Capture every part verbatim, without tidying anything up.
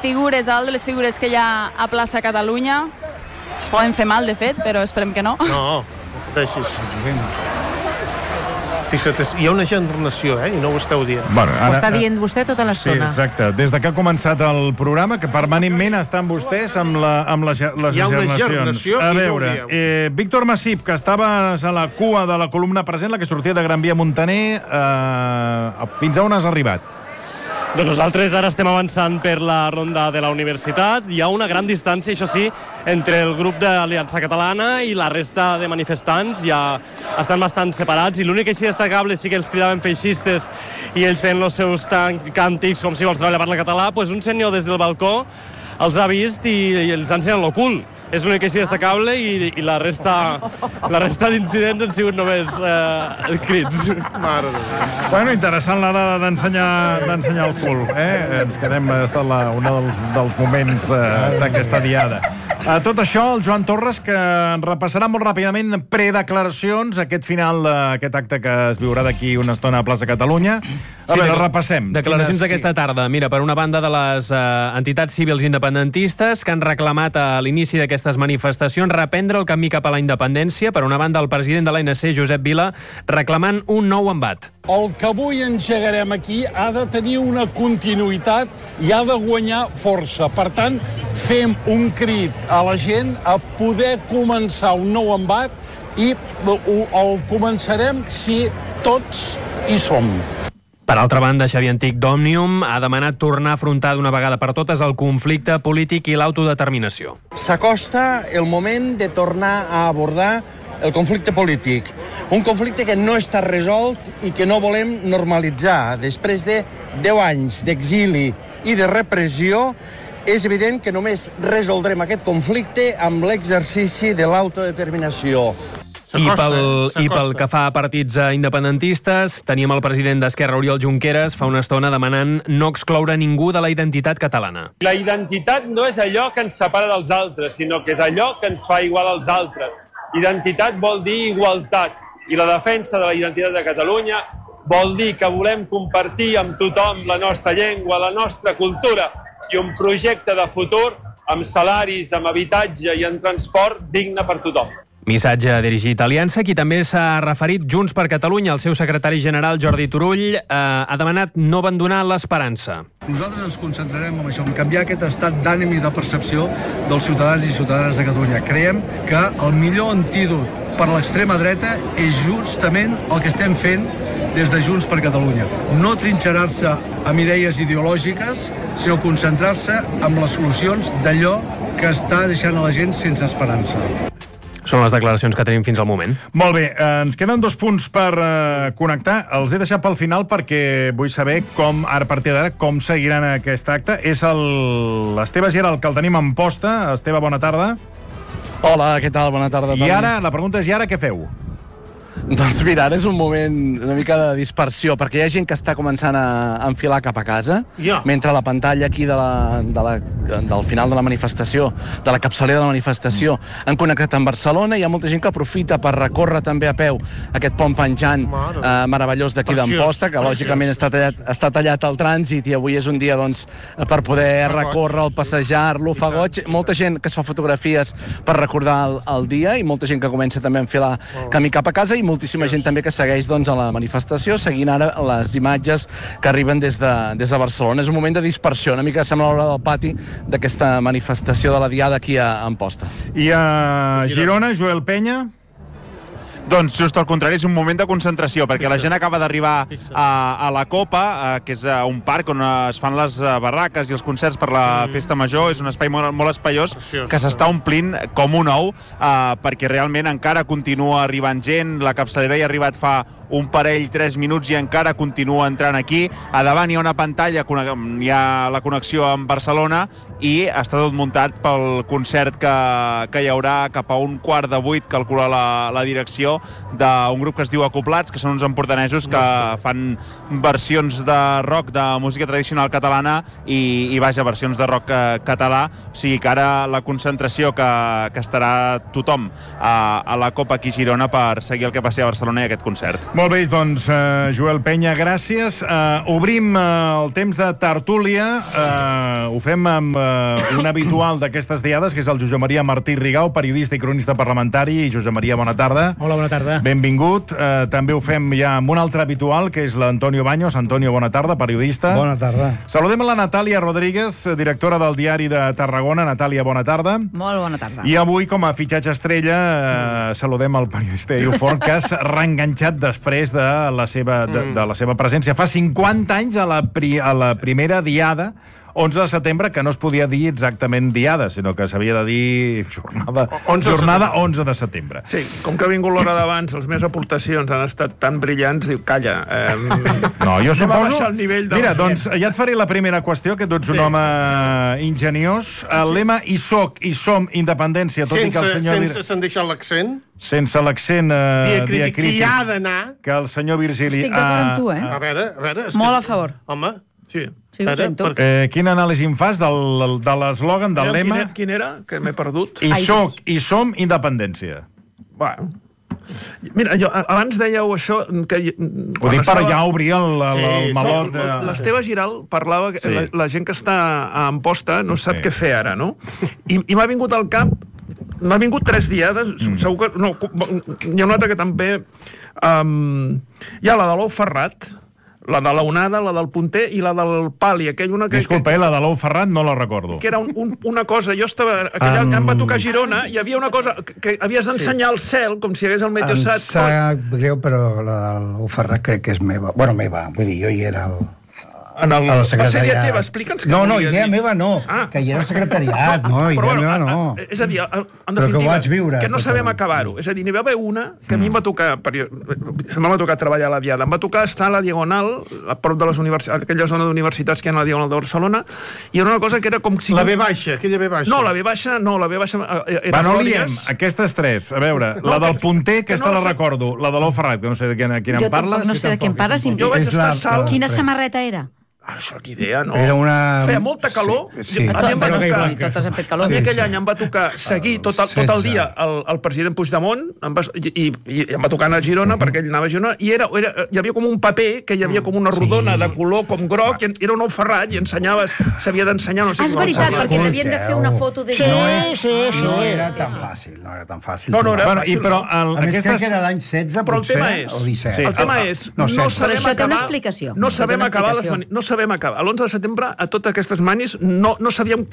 figures, a dalt de les figures que hi ha a plaça Catalunya. Es poden fer mal, de fet, però esperem que no. No, no pateixis. Fixa't, hi ha una generació, eh? I no ho esteu dient. Bueno, ara, ho està dient vostè tota l'estona. Sí, exacte. Des de que ha començat el programa, que permanentment estan vostès amb, la, amb les, les hi ha una generacions. generació a i veure, no ho eh, Víctor Massip, que estaves a la cua de la columna present, la que sortia de Gran Via Montaner, eh, fins a on has arribat? Doncs nosaltres ara estem avançant per la ronda de la universitat. Hi ha una gran distància, això sí, entre el grup d'Aliança Catalana i la resta de manifestants. Ja estan bastant separats i l'únic així destacable sí que els cridaven feixistes i ells fent els seus càntics com si vols treballar parla català. Pues un senyor des del balcó els ha vist i, i els ha ensenyat l'ocult. És l'únic així destacable i, i la resta, la resta d'incidents han sigut només eh, crits. Mare de Déu. Bueno, interessant l'hora d'ensenyar d'ensenyar el cul, eh? Ens quedem, ha estat la, un dels, dels moments eh, d'aquesta diada. A tot això, el Joan Torres, que ens repassarà molt ràpidament predeclaracions, aquest final d'aquest acte que es viurà d'aquí una estona a Plaça Catalunya. A Sí, veure, de- repassem. Declaracions Quines- d'aquesta tarda. Mira, per una banda de les eh, entitats civils independentistes que han reclamat a l'inici d'aquestes manifestacions reprendre el camí cap a la independència. Per una banda, el president de l'A N C, Josep Vila, reclamant un nou embat. El que avui engegarem aquí ha de tenir una continuïtat i ha de guanyar força. Per tant, fem un crit a la gent a poder començar un nou embat i el començarem si tots hi som. Per altra banda, Xavier Antic d'Òmnium ha demanat tornar a afrontar d'una vegada per totes el conflicte polític i l'autodeterminació. S'acosta el moment de tornar a abordar el conflicte polític. Un conflicte que no està resolt i que no volem normalitzar. Després de deu anys d'exili i de repressió, és evident que només resoldrem aquest conflicte amb l'exercici de l'autodeterminació. I pel, I pel que fa a partits independentistes, teníem el president d'Esquerra, Oriol Junqueras, fa una estona demanant no excloure ningú de la identitat catalana. La identitat no és allò que ens separa dels altres, sinó que és allò que ens fa igual als altres. Identitat vol dir igualtat, i la defensa de la identitat de Catalunya vol dir que volem compartir amb tothom la nostra llengua, la nostra cultura i un projecte de futur amb salaris, amb habitatge i en transport digne per tothom. Missatge dirigit a Aliança, qui també s'ha referit Junts per Catalunya. El seu secretari general, Jordi Turull, eh, ha demanat no abandonar l'esperança. Nosaltres ens concentrarem en això, en canviar aquest estat d'ànim i de percepció dels ciutadans i ciutadanes de Catalunya. Creiem que el millor antídot per l'extrema dreta és justament el que estem fent des de Junts per Catalunya. No trinxerar-se amb idees ideològiques, sinó concentrar-se en les solucions d'allò que està deixant a la gent sense esperança. Són les declaracions que tenim fins al moment. Molt bé, eh, ens queden dos punts per eh, connectar. Els he deixat pel final perquè vull saber com, ara a partir d'ara, com seguiran aquest acte. És l'Esteve Gera, el que el tenim en posta. Esteve, bona tarda. Hola, què tal? Bona tarda. I ara, la pregunta és, i ara què feu? Doncs mira, ara és un moment una mica de dispersió, perquè hi ha gent que està començant a enfilar cap a casa, Ja. mentre la pantalla aquí de la, de la, del final de la manifestació, de la capçalera de la manifestació, han connectat amb Barcelona, i hi ha molta gent que aprofita per recórrer també a peu aquest pont penjant eh, meravellós d'aquí d'Amposta, que lògicament està tallat, està tallat al trànsit, i avui és un dia doncs, per poder recórrer-lo, passejar-lo, fa goig. Molta gent que es fa fotografies per recordar el, el dia, i molta gent que comença també a enfilar camí cap a casa, i moltíssima gent també que segueix doncs, a la manifestació, seguint ara les imatges que arriben des de, des de Barcelona. És un moment de dispersió, una mica sembla l'hora del pati d'aquesta manifestació de la Diada aquí a Amposta. I a Girona, Joel Penya? Doncs just al contrari, és un moment de concentració, perquè la gent acaba d'arribar a, a la Copa, a, que és a un parc on es fan les barraques i els concerts per la festa major. És un espai molt, molt espaiós que s'està omplint com un ou, eh, perquè realment encara continua arribant gent. La capçalera hi ha arribat fa un parell, tres minuts, i encara continua entrant aquí. A davant hi ha una pantalla, hi ha la connexió amb Barcelona, i està tot muntat pel concert que, que hi haurà cap a un quart de vuit, calcula la, la direcció, d'un grup que es diu Acoplats, que són uns empordanesos que fan versions de rock, de música tradicional catalana, i, i vaja, versions de rock català. O sigui que ara la concentració que, que estarà tothom a, a la Copa aquí a Girona per seguir el que passi a Barcelona i aquest concert. Molt bé, doncs, uh, Joel Penya, gràcies. Uh, obrim uh, el temps de tertúlia. Uh, ho fem amb uh, un habitual d'aquestes diades, que és el Josep Maria Martí Rigau, periodista i cronista parlamentari. I Josep Maria, bona tarda. Hola, bona tarda. Benvingut. Uh, també ho fem ja amb un altre habitual, que és l'Antonio Baños. Antonio, bona tarda, periodista. Bona tarda. Saludem a la Natàlia Rodríguez, directora del Diari de Tarragona. Natàlia, bona tarda. Molt bona tarda. I avui, com a fitxatge estrella, uh, saludem el periodista Edu Font, que has reenganxat després després de la seva, de, de la seva presència. Fa cinquanta anys a la, pri, a la primera diada, onze de setembre, que no es podia dir exactament diada, sinó que s'havia de dir jornada, jornada onze de setembre. Sí, com que ha vingut l'hora d'abans, les meves aportacions han estat tan brillants, diu, calla. Eh, no, jo suposo... El nivell de Mira, doncs, ja et faré la primera qüestió, que tu ets un sí. home ingeniós. El lema i soc i som independència, tot sense, i que el senyor... Sense se'n deixar l'accent? Sense l'accent eh, diacrític. Que hi ha d'anar. Que el senyor Virgili... Estic d'acord amb tu, eh? A veure, a veure... Molt a favor. Home... Sí. Sí, ho sento. Eh, quina anàlisi em fas del, de l'eslògan, del Quin lema? Era, quin era? Que m'he perdut. I soc i som independència. Bueno. Mira, jo, abans dèieu això... Que, ho dic per ja obrir el, el, sí, el malot... De... L'Esteve Giral parlava que sí. la, la gent que està a Amposta no sap sí. què fer ara, no? I, i m'ha vingut al cap... M'ha vingut tres diades, mm. segur que... No, hi ha una altra que també... Um, hi ha la de l'Ou Ferrat, la de l'Onada, la del Punter i la del Pali. Aquell una que, Disculpa, que, la de l'Ou Ferrat no la recordo. Que era un, un, una cosa... Jo estava... Aquell um... em va tocar a Girona, hi havia una cosa que, que havies d'ensenyar sí. al cel, com si hi hagués el Meteosat. Em sap greu, però la de l'Ou Ferrat crec que és meva. Bueno, meva, vull dir, jo hi era... El... En el, la secretariat... Va ser idea teva, explica'ns que no, no, idea dir. meva no, ah. que hi era el secretariat, no, idea bueno, meva no. A, a, és a dir, en definitiva, que, viure, que no sabem acabar-ho. És a dir, n'hi va haver una que mm. a mi em va tocar, se m'ha tocat treballar a la Diada, em va tocar estar a la Diagonal, a prop de les universitats, aquella zona d'universitats que hi ha a la Diagonal de Barcelona, i era una cosa que era com si... La B baixa, aquella B baixa. No, la B baixa, no, la B baixa era va, no liem, aquestes tres, a veure, no, la del Punter, que aquesta no la sé. recordo, la de l'Ou Ferrat, que no sé de quina, quina en parles. Jo no sé de què en parles. Jo vaig estar a Sal... Quina samarreta era? Ah, això ni idea, no. Era una... Feia molta calor. Sí, sí. A mi em va tocar... Totes han fet calor. A mi aquell any em va tocar seguir tot el, tot el dia el, el president Puigdemont em va, i, i, i em va tocar anar a Girona, mm-hmm. perquè ell anava a Girona, i era, era, hi havia com un paper, que hi havia com una rodona sí. de color com groc, i era un ou ferrat, i ensenyaves, s'havia d'ensenyar, no sé... És veritat, perquè n'havien de fer una foto de... Sí, no, és, sí, sí, no era tan fàcil, no era tan fàcil. No, no era bueno, fàcil. I, però el, a més, crec que era l'any setze, però el tema és, o disset. Sí, el tema és, no, no sabem això acabar... té una explicació. No sabem acabar les mani... No sabem acabar. L'onze de setembre, a totes aquestes manis, no, no sabíem...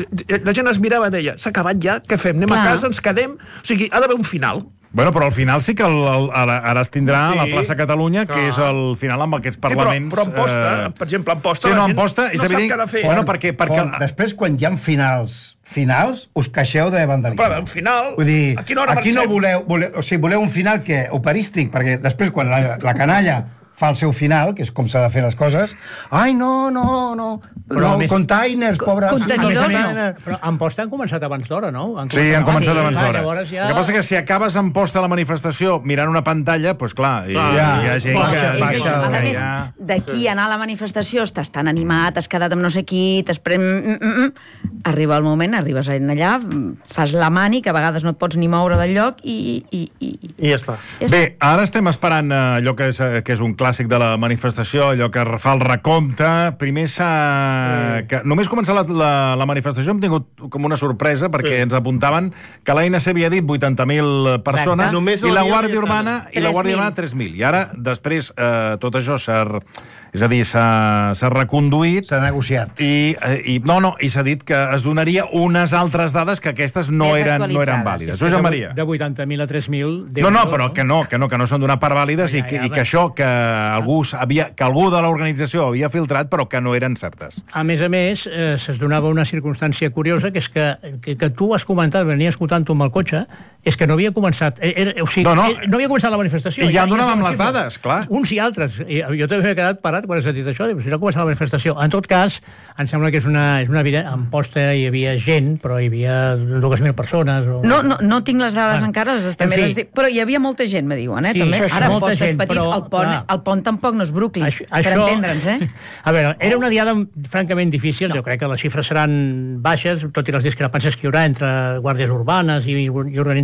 La gent es mirava i deia, s'ha acabat ja, què fem? Anem Clar. a casa, ens quedem... O sigui, ha d'haver un final. Bueno, però al final sí que el, el, ara, ara es tindrà sí, la plaça Catalunya, clar. que és el final amb aquests parlaments... Sí, però, però Amposta, eh... per exemple, Amposta, sí, no, la gent Amposta, és no evident... sap què ha de fer. Bueno, perquè, perquè... Font, després, quan hi ha finals, finals, us queixeu de vandalisme. Però un final... Vull dir, a quina hora aquí marxem? no voleu, voleu... O sigui, voleu un final que operístic, perquè després, quan la, la canalla fa el seu final, que és com s'ha de fer les coses, ai, no, no, no, però no, més... containers, pobres... Contenidors, no. Però Amposta han començat abans d'hora, no? Han sí, han començat sí. abans d'hora. Ah, ja... El que passa és que si acabes en posta la manifestació mirant una pantalla, doncs clar, i, clar ja, hi ha gent clar, que... És això. A més, ja... d'aquí anar a la manifestació estàs tan animat, has quedat amb no sé qui, després... Mm, mm, mm. Arriba el moment, arribes allà, fas la mani, que a vegades no et pots ni moure del lloc, i... I, i, I ja està. Bé, ara estem esperant allò que és, que és un clàssic de la manifestació, allò que fa el recompte. Primer s'ha... Mm. Que només començar la, la, la manifestació hem tingut com una sorpresa, perquè mm. ens apuntaven que l'A N C havia dit vuitanta mil persones i la Guàrdia Urbana i la Guàrdia Urbana tres mil. I ara, després, eh, tot això s'ha... És a dir, s'ha reconduït... S'ha negociat. I, i, no, no, i s'ha dit que es donaria unes altres dades que aquestes no eren, no eren vàlides. Sí, Josep Maria. De vuitanta mil a tres mil... No, no, però que no, que no, que no s'han donat per vàlides ja, i, que, ja, i que això, que algú, havia, que algú de l'organització havia filtrat, però que no eren certes. A més a més, eh, se's donava una circumstància curiosa, que és que, que, que tu has comentat, venia escoltant-ho amb el cotxe, és que no havia començat... Era, o sigui, no, no. no havia començat la manifestació. I ja, ja donàvem les dades, clar. Uns i altres. I jo també m'he quedat parat quan he sentit això, si no ha començat la manifestació. En tot cas, em sembla que és una, és una evident... En Amposta hi havia gent, però hi havia dues mil persones. O... No, no, no tinc les dades ah. encara, les també en fi. les dic, però hi havia molta gent, me diuen, eh? Sí, també. això, Ara Amposta és petit, però, el, pont, el pont tampoc no és Brooklyn, això, per això... entendre'ns, eh? A veure, era una diada francament difícil, no. Jo crec que les xifres seran baixes, tot i les discrepàncies que hi haurà entre guàrdies urbanes i, i organitzacions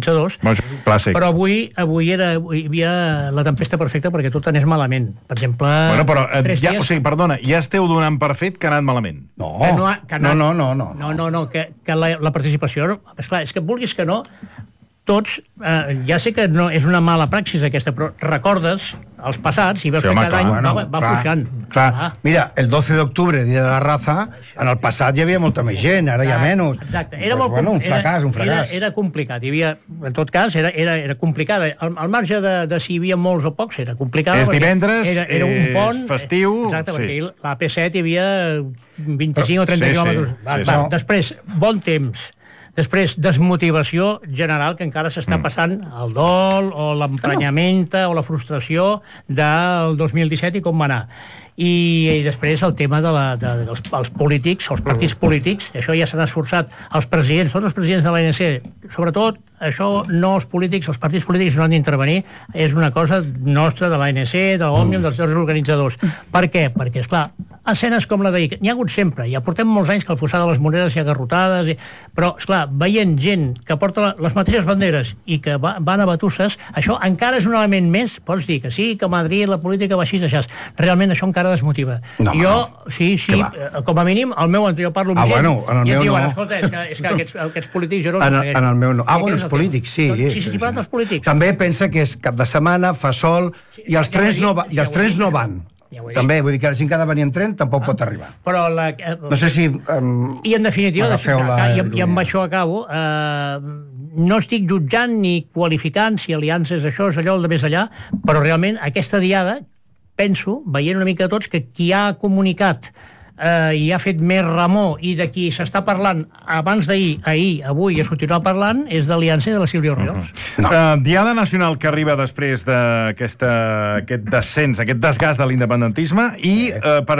desorganitzadors. Bueno, clàssic. Però avui, avui era, hi havia la tempesta perfecta perquè tot anés malament. Per exemple... Bueno, però, eh, tres ja, dies... o sigui, perdona, ja esteu donant per fet que ha anat malament. No, que no, ha, que no, no, no, no. No, no, no, que, que la, la participació... Esclar, és que vulguis que no, tots, eh, ja sé que no és una mala praxis aquesta, però recordes els passats i veus Sí, que home, cada clar, any bueno, va, va clar, fluixant. Clar. Ah. Mira, el doce d'octubre, dia de la raza, en el passat hi havia molta més gent, ara hi ha menys. Exacte. Era pues, molt, bueno, un fracàs, era, un fracàs. Era, era complicat. Hi havia, en tot cas, era, era, era complicat. Al, al marge de, de si hi havia molts o pocs, era complicat. És divendres, era, era un és pont, festiu, Exacte, sí. perquè a la P set hi havia vint-i-cinc o trenta sí, sí, quilòmetres. Va, sí, va. sí. Després, bon temps. Després, desmotivació general que encara s'està passant el dol o l'emprenyamenta o la frustració del dos mil disset i com va anar. I, i després el tema de la, de, dels els polítics, els partits polítics, això ja s'han esforçat els presidents, tots els presidents de l'A N C, sobretot això no els polítics, els partits polítics no han d'intervenir, és una cosa nostra de l'A N C, de l'Òmnium, dels dos organitzadors. Per què? Perquè, esclar, escenes com la d'ahir, n'hi ha hagut sempre, ja portem molts anys que al Fossar de les Moreres hi ha garrotades, i... però, esclar, veient gent que porta les mateixes banderes i que va, van a batusses, això encara és un element més, pots dir que sí, que a Madrid la política va així, això, realment això encara desmotiva. No, jo, no. sí, sí, com a mínim, el meu, jo parlo amb ah, gent, bueno, en el i em meu diuen, no. escolta, és que, és que aquests, aquests polítics jo no En, els en el meu no. Ah, bueno, els polítics, sí. Sí, sí, sí, sí, parlant dels polítics. També pensa que és cap de setmana, fa sol, i els trens no, va, i els trens no van. També, vull dir que la gent que ha de venir en tren tampoc pot arribar. Però la, eh, No sé si... Um, I en definitiva, m'agafeu la i, amb, i amb ironia. això acabo, eh, no estic jutjant ni qualificant si aliances això és allò, el de més allà, però realment aquesta diada, penso, veient una mica tots, que qui ha comunicat eh, i ha fet més remor i de qui s'està parlant abans d'ahir, ahir, avui i es continua parlant, és d'Aliança i de la Sílvia Oriols. Uh-huh. No. Uh, Diada Nacional que arriba després d'aquest descens, aquest desgast de l'independentisme i uh, per,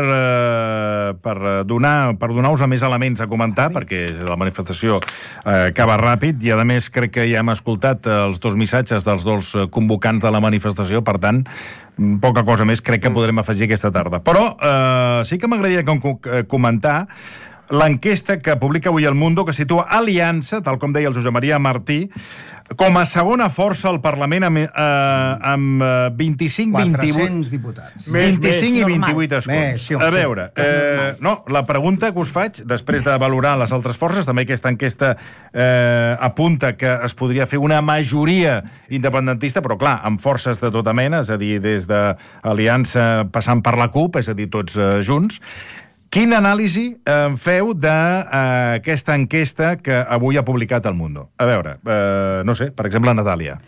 uh, per donar per donar-vos a més elements a comentar, perquè la manifestació uh, acaba ràpid i a més crec que ja hem escoltat uh, els dos missatges dels dos convocants de la manifestació, per tant poca cosa més crec que podrem afegir aquesta tarda. Però eh, sí que m'agradaria com, comentar l'enquesta que publica avui El Mundo, que situa Aliança, tal com deia el Josep Maria Martí, com a segona força al Parlament amb, eh, amb vint-i-cinc vint-i-vuit... quatre-cents diputats. vint-i-cinc i vint-i-vuit escons. Més, sí, a veure, eh, no, la pregunta que us faig, després de valorar les altres forces, també aquesta enquesta eh, apunta que es podria fer una majoria independentista, però clar, amb forces de tota mena, és a dir, des d'Aliança passant per la CUP, és a dir, tots eh, junts. Quina anàlisi eh, feu d'aquesta eh, enquesta que avui ha publicat El Mundo? A veure, eh, no sé, per exemple, Natàlia.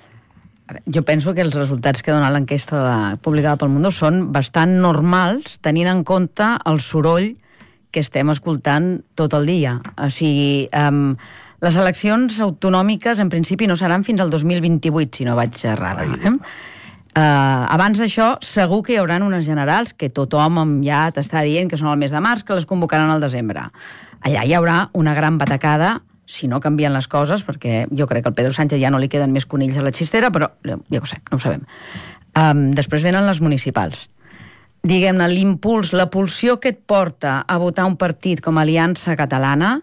Jo penso que els resultats que dona l'enquesta de, publicada pel Mundo són bastant normals, tenint en compte el soroll que estem escoltant tot el dia. O sigui, um, les eleccions autonòmiques en principi no seran fins al dos mil vint-i-vuit, si no vaig errada. Eh? Uh, abans d'això, segur que hi haurà unes generals que tothom ja t'està dient que són el mes de març, que les convocaran al desembre. Allà hi haurà una gran batacada, si no canvien les coses, perquè jo crec que al Pedro Sánchez ja no li queden més conills a la xistera, però jo ho sé, no ho sabem. Um, després venen les municipals. Diguem-ne, l'impuls, la pulsió que et porta a votar un partit com Aliança Catalana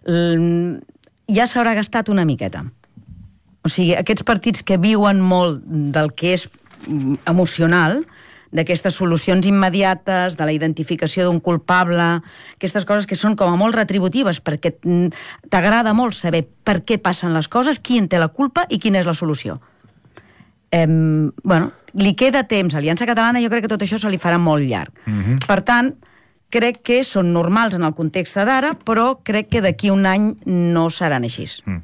ja s'haurà gastat una miqueta. O sigui, aquests partits que viuen molt del que és emocional, d'aquestes solucions immediates, de la identificació d'un culpable, aquestes coses que són com a molt retributives, perquè t'agrada molt saber per què passen les coses, qui en té la culpa i quina és la solució. Eh, bueno, li queda temps. A Aliança Catalana jo crec que tot això se li farà molt llarg. Mm-hmm. Per tant, crec que són normals en el context d'ara, però crec que d'aquí un any no seran així. Mm.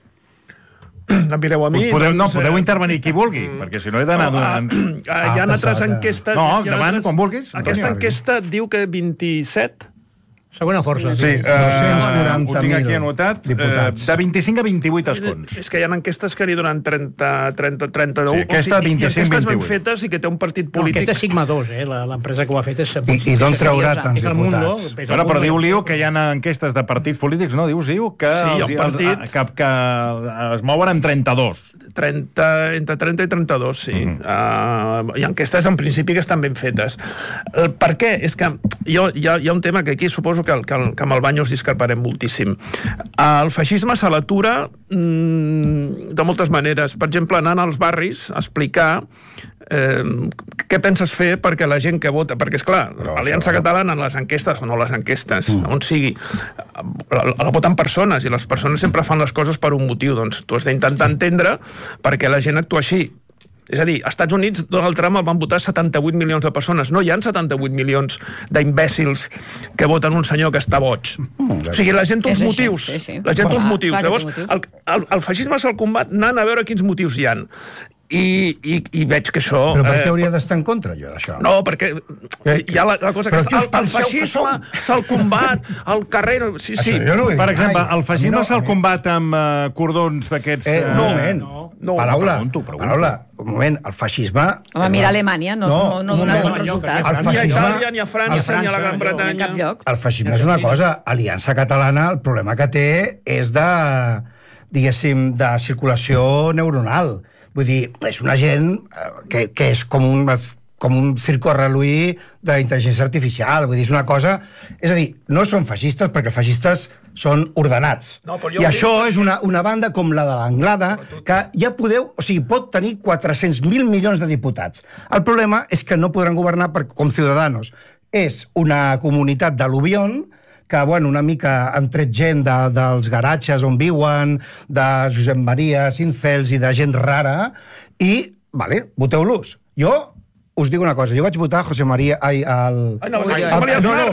Mireu, a mi... Podeu, no, doncs, podeu intervenir qui vulgui, mm. perquè si no he d'anar... No, donant... ah, hi ha altres enquestes... No, hi ha endavant, altres... quan vulguis. Aquesta enquesta diu que vint-i-set... Segona força. Sí, eh, ho tinc aquí anotat. Diputats. Eh, de vint-i-cinc a vint-i-vuit escons. És que hi ha enquestes que li donen trenta, trenta, trenta-nou. Sí, aquesta vint-i-cinc vint-i-vuit. vint-i-vuit. Ben fetes i que té un partit No, polític... aquesta és Sigma dos, eh? L'empresa que ho ha fet és... I, i d'on traurà tants diputats? Bueno, però diu-li que hi ha enquestes de partits polítics, no? Dius-li que, Sí, els, el partit- que, que es mouen en trenta-dos. trenta, entre trenta i trenta-dos, sí. Mm. Uh, hi ha enquestes, en principi, que estan ben fetes. Uh, per què? És que jo, hi, ha, hi ha un tema que aquí suposo que, que, que amb el Banyo us discreparem moltíssim. Uh, el feixisme se l'atura de moltes maneres. Per exemple, anant als barris a explicar eh, què penses fer perquè la gent que vota, perquè, esclar, l'Aliança Catalana en les enquestes, o no les enquestes, mm. on sigui, la, la voten persones, i les persones sempre fan les coses per un motiu. Doncs tu has d'intentar entendre perquè la gent actua així. És a dir, als Estats Units, Donald Trump el van votar setanta-vuit milions de persones. No hi ha setanta-vuit milions d'imbècils que voten un senyor que està boig. O sigui, la gent té uns motius. Sí, sí. La gent té uns motius. Llavors, el, el, el feixisme se'l combat anant a veure quins motius hi ha. I, i, i veig que això... Però per què hauria d'estar en contra, jo, d'això? No, perquè hi ha la, la cosa que el, el feixisme se'l combat al carrer... Sí, sí. No per exemple, el feixisme no, se'l combat amb uh, cordons d'aquests... Eh, no, uh, no, no. Paraula, pregunto, pregunto. Paraula, un moment, el feixisme... Home, mira Alemanya, no, no, no dona bons resultats. El feixisme, ni a Itàlia, ni a França, ni a la Gran Bretanya... El feixisme és una cosa. Aliança Catalana, el problema que té és de, diguéssim, de circulació neuronal. Vull dir, és una gent que, que és com un, com un circo reluí d'intel·ligència artificial. Vull dir, és una cosa... És a dir, no són feixistes perquè els feixistes són ordenats. No, I això dic... és una, una banda com la de l'Anglada, que ja podeu... O sigui, pot tenir quatre-cents mil milions de diputats. El problema és que no podran governar per, com Ciudadanos. És una comunitat d'al·luvión que, bueno, una mica han tret gent de, dels garatges on viuen, de Josep Maria, Sincels i de gent rara, i, vale, voteu-los. Jo us dic una cosa, jo vaig votar a José María... Ai, al... Ai, no, ai, ai, no, no,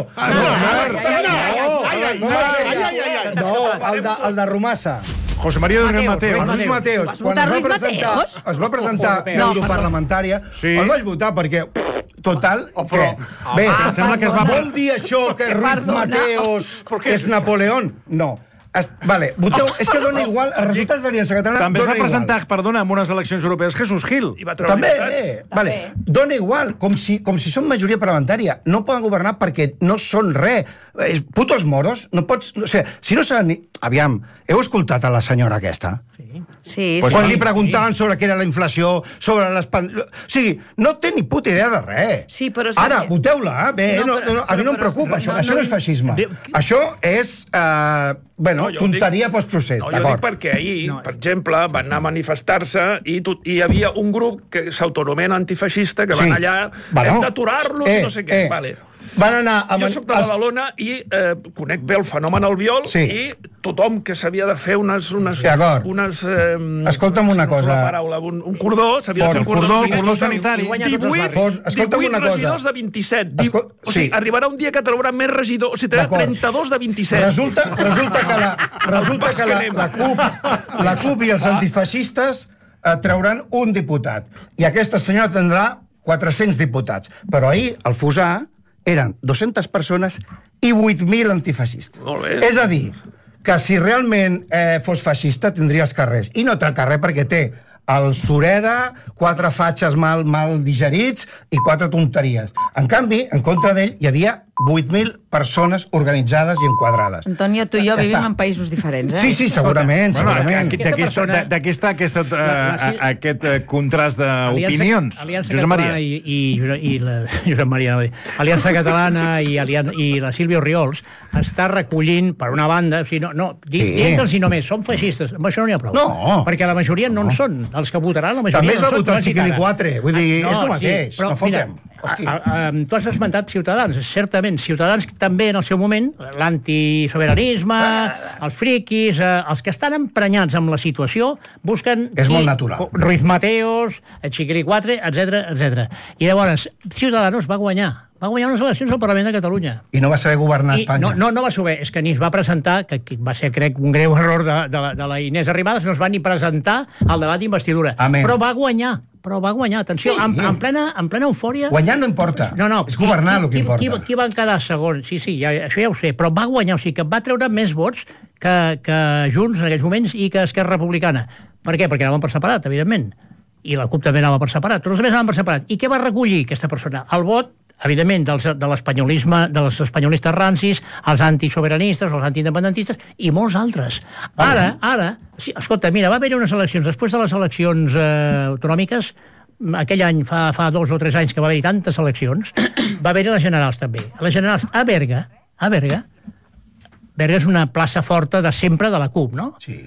no, el de Romassa. José María de Ruiz Mateos. Ruiz Mateos. Quan es va presentar, es va presentar l'europarlamentària, el vaig votar perquè... Total, que... Bé, sembla que es va... Vol dir això que Ruiz Mateos és Napoleón? No. Es, vale, voteu, és que dona igual, els resultats de l'Aliança Catalana també es va igual. presentar, perdona, en unes eleccions europees Jesús Gil. També, eh, vale, dona igual, com si, com si són majoria parlamentària. No poden governar perquè no són res. Putos moros, no pots... O sigui, si no saben... Aviam, heu escoltat a la senyora aquesta? Sí. Sí, pues sí. Quan li preguntaven sí. sobre què era la inflació, sobre les... Pan... O sigui, no té ni puta idea de res. Sí, però... Ara, que... voteu-la, bé, no, no, no, a mi no em preocupa, això, no, això no és feixisme. No, això és, eh, bueno, no, tonteria dic... postprocés, no, d'acord? Jo dic perquè ahir, no, per exemple, van anar a manifestar-se i, tot, i hi havia un grup que s'autonomena antifeixista que sí. van allà, bueno, hem d'aturar-los eh, i no sé què, eh. vale. Van anar a... Jo soc de Badalona i eh, conec bé el fenomen Albiol sí. i tothom que s'havia de fer unes... unes, sí, unes eh, escolta'm una cosa. Una paraula, un, un cordó, s'havia de fer un cordó. Cordó, cordó sanitari. divuit, divuit regidors de vint-i-set. Escol... O sigui, sí. arribarà un dia que trobarà més regidors. O sigui, tindrà trenta-dos de vint-i-set. Resulta, resulta que, la, resulta que la, la, CUP, la CUP i els antifeixistes eh, trauran un diputat. I aquesta senyora tindrà quatre-cents diputats. Però ahir, al Fusà, eren dues-centes persones i vuit mil antifeixistes. És a dir, que si realment eh, fos feixista tindria els carrers. I no té el carrer perquè té el Sureda, quatre fatxes mal, mal digerits i quatre tonteries. En canvi, en contra d'ell hi havia vuit mil persones organitzades i enquadrades. Antonio, tu i jo ja vivim està. En països diferents, eh? Sí, sí, segurament, bueno, segurament. D'aquesta, d'aquesta, aquesta, uh, la, la, aquest uh, contrast d'opinions. Aliança Catalana i, i, i la, Josep Maria, no, Aliança Catalana i, i la Sílvia Oriols està recollint, per una banda, o sigui, no, no, dient-los sí. només, són feixistes, amb això no n'hi ha prou. No. Perquè la majoria no, no en són, els que votaran, la majoria també es va no votar el Chiquili quatre, vull dir, no, és el mateix, sí, però, no fotem. Mira, a, a, tu has esmentat Ciutadans, certament. Ciutadans també en el seu moment, l'antisobiranisme, els friquis, eh, els que estan emprenyats amb la situació, busquen... És molt natural. Ruiz Mateos, el Chiquili quatre, etcètera, etcètera. I llavors, Ciutadans va guanyar. Va guanyar unes eleccions al Parlament de Catalunya. I no va saber governar I Espanya. No, no, no va saber, és que ni es va presentar, que va ser, crec, un greu error de, de, la, de la Inés Arrimadas, no es va ni presentar al debat d'investidura. Però va guanyar, però va guanyar, atenció, sí, en, en, plena, en plena eufòria... Guanyar no importa, no, no, és governar el que qui, importa. Qui, qui, qui van quedar segons? Sí, sí, ja, això ja ho sé, però va guanyar, o sigui que va treure més vots que, que Junts en aquells moments i que Esquerra Republicana. Per què? Perquè anaven per separat, evidentment. I la CUP també anava per separat, tots els altres anaven per separat. I què va recollir aquesta persona? El vot, evidentment, dels, de l'espanyolisme, dels espanyolistes rancis, els antisobiranistes, els antiindependentistes i molts altres. Ara, ara, sí, escolta, mira, va haver-hi unes eleccions, després de les eleccions eh, autonòmiques, aquell any, fa, fa dos o tres anys que va haver-hi tantes eleccions, va haver-hi les generals també. Les generals a Berga, a Berga, Berga és una plaça forta de sempre de la CUP, no? Sí.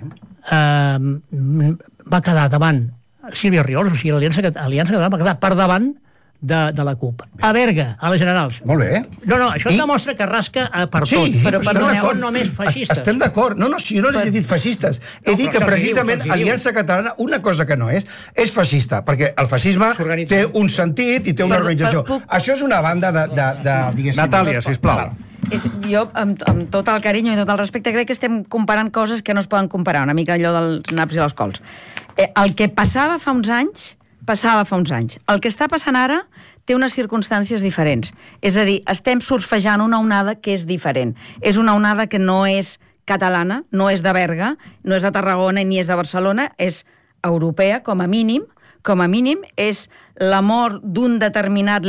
eh, va quedar davant Sílvia Riols, o sigui, l'Aliança Aliança Catalana va quedar per davant de, de la CUP. A Berga, a les generals. Molt bé. No, no, això I... demostra que rasca per sí, tot, però per no són només feixistes. Estem d'acord. No, no, si jo no les he dit feixistes. He no, dit que precisament diu, Aliança Catalana, una cosa que no és, és feixista, perquè el feixisme té un sentit i té una per, organització. Per, puc... Això és una banda de... de, de diguéssim... Natàlia, sisplau. És, jo, amb, amb tot el carinyo i tot el respecte, crec que estem comparant coses que no es poden comparar, una mica allò dels naps i les cols. Eh, el que passava fa uns anys, passava fa uns anys. El que està passant ara té unes circumstàncies diferents. És a dir, estem surfejant una onada que és diferent. És una onada que no és catalana, no és de Berga, no és de Tarragona ni és de Barcelona, és europea, com a mínim, com a mínim, és l'amor d'un determinat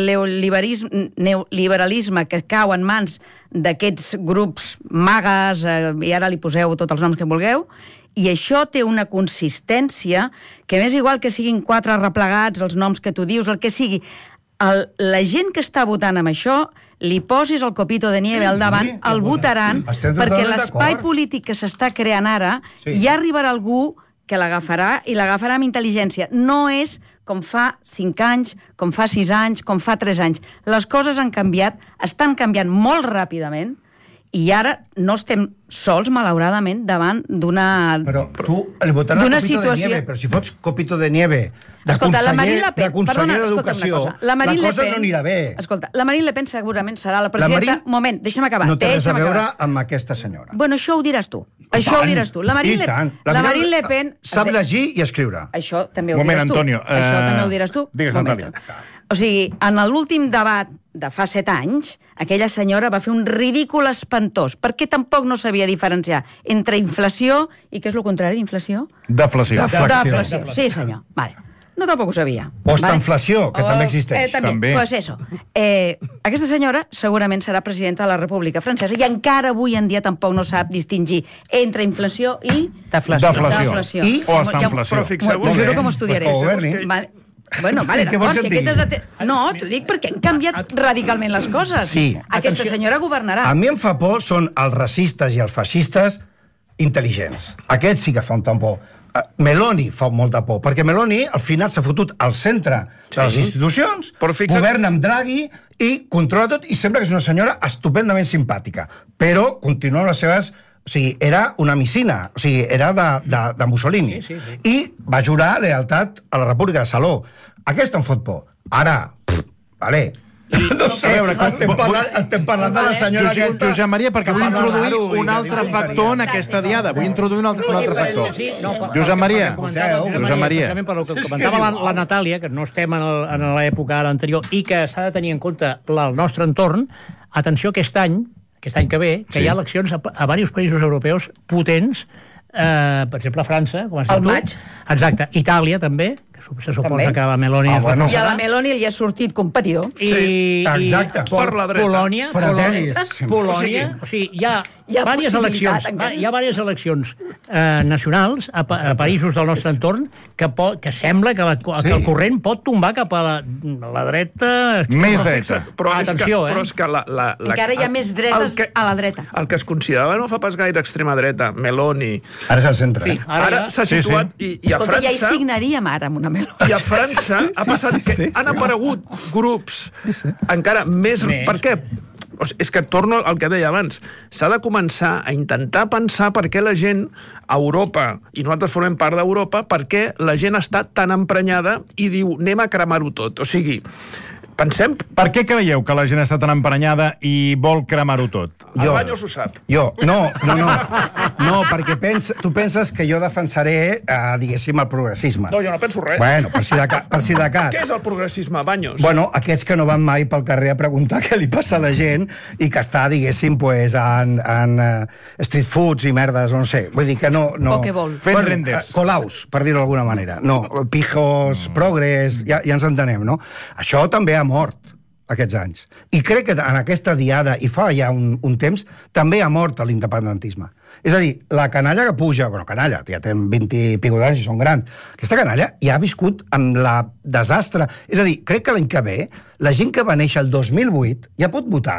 neoliberalisme que cau en mans d'aquests grups magues, eh, i ara li poseu tots els noms que vulgueu, i això té una consistència que més igual que siguin quatre replegats, els noms que tu dius, el que sigui, el, la gent que està votant amb això, li posis el copito de nieve al davant, el votaran, perquè l'espai polític que s'està creant ara, ja arribarà algú que l'agafarà i l'agafarà amb intel·ligència. No és com fa cinc anys, com fa sis anys, com fa tres anys. Les coses han canviat, estan canviant molt ràpidament, i ara no estem sols, malauradament, davant d'una Però tu li votaràs copito situació... de nieve, però si fots copito de nieve de escolta, conseller, la de conseller d'Educació, la, la cosa Pen, no anirà bé. Escolta, la Marine Le Pen segurament serà la presidenta... La Marine... Moment, deixa'm acabar. No té res a veure acabar. amb aquesta senyora. Bueno, això ho diràs tu. I això tant, ho diràs tu. La Marine, Le... La la Marine Le Pen... Sap llegir i escriure. Això també ho Moment, diràs tu. Antonio, uh... Això també ho diràs tu. Digues, Natàlia. O sigui, en l'últim debat de fa set anys, aquella senyora va fer un ridícul espantós, perquè tampoc no sabia diferenciar entre inflació i què és el contrari d'inflació? Deflació. Deflació. Deflació. Sí, senyor. Vale. No tampoc ho sabia. Post-inflació, que o, també existeix. Eh, també. també. Pues eso. Eh, aquesta senyora segurament serà presidenta de la República Francesa i encara avui en dia tampoc no sap distingir entre inflació i... Deflació. Deflació. Deflació. I o està inflació. Però fixeu-vos... T'ho juro que m'ho estudiaré. Pues vale. Bueno, vale, d'acord, si aquest... No, t'ho dic perquè han canviat radicalment les coses. Sí. Aquesta senyora governarà. A mi em fa por són els racistes i els feixistes intel·ligents. Aquests sí que fan tan por. Meloni fa molta por, perquè Meloni al final s'ha fotut al centre de les institucions, fixa't... governa amb Draghi i controla tot, i sembla que és una senyora estupendament simpàtica, però continua amb les seves... O sigui, era una missina, o sigui, era de, de, de Mussolini. Sí, sí, sí. I va jurar lealtat a la República de Saló. Aquesta em fot por. Ara, pff, vale... No sé, veure, estem, parlant, estem parlant de la senyora Josep, aquesta... Josep Maria, perquè vull introduir un altre factor en aquesta diada. Vull introduir un altre, un altre factor. Josep Maria. Josep Maria. Per el que comentava la, la Natàlia, que no estem en, el, en l'època ara anterior, i que s'ha de tenir en compte el nostre entorn, atenció aquest any, aquest any que ve, que sí. Hi ha eleccions a, a diversos països europeus potents, eh, per exemple, França, com has dit tu. Maig. Exacte. Itàlia, també, que se suposa també. Que la Meloni... Ah, bueno. I a la Meloni li ha sortit competidor. I, sí. Exacte. I per la dreta. Polònia, Polònia, Polònia, o sigui, hi ha, hi ha diverses eleccions, encara. Hi ha diverses eleccions eh, nacionals a, a països del nostre entorn que, po, que sembla que, la, sí. que el corrent pot tombar cap a la, la dreta... Més dreta. Però atenció, és que, eh? Però és que la, la, la, encara hi ha més dretes que, a la dreta. El que es considerava no fa pas gaire extrema dreta, Meloni... Ara és al centre. Sí, ara ara s'ha sí, situat... Sí. I, i a Escolta, França... ja hi signaríem ara amb una Meloni. I a França sí, sí, ha passat sí, sí, que sí, han sí, aparegut sí. grups sí, sí. encara més... més. Per què? O sigui, és que torno al que deia abans. S'ha de començar a intentar pensar per què la gent a Europa, i nosaltres formem part d'Europa, per què la gent està tan emprenyada i diu anem a cremar-ho tot. O sigui, pensem... Per què creieu que la gent està tan emprenyada i vol cremar-ho tot? El Baños ho sap. Jo, no, no, no. No, perquè pens, tu penses que jo defensaré, eh, diguéssim, el progressisme. No, jo no penso res. Bueno, per si de, ca, per si de cas. Què és el progressisme, Baños? Bueno, aquests que no van mai pel carrer a preguntar què li passa a la gent i que està, diguéssim, pues, en, en uh, street foods i merdes, o no sé. Vull dir que no... no... O què vol. Fent bueno, renders. Uh, colaus, per dir-ho d'alguna manera. No, pijos, mm. progres, ja, ja ens entenem, no? Això també ha mort aquests anys. I crec que en aquesta diada, i fa ja un, un temps, també ha mort l'independentisme. És a dir, la canalla que puja, bueno, canalla, ja té vint i pico d'anys i són grans, aquesta canalla ja ha viscut amb la desastre. És a dir, crec que l'any que ve, la gent que va néixer el dos mil vuit ja pot votar.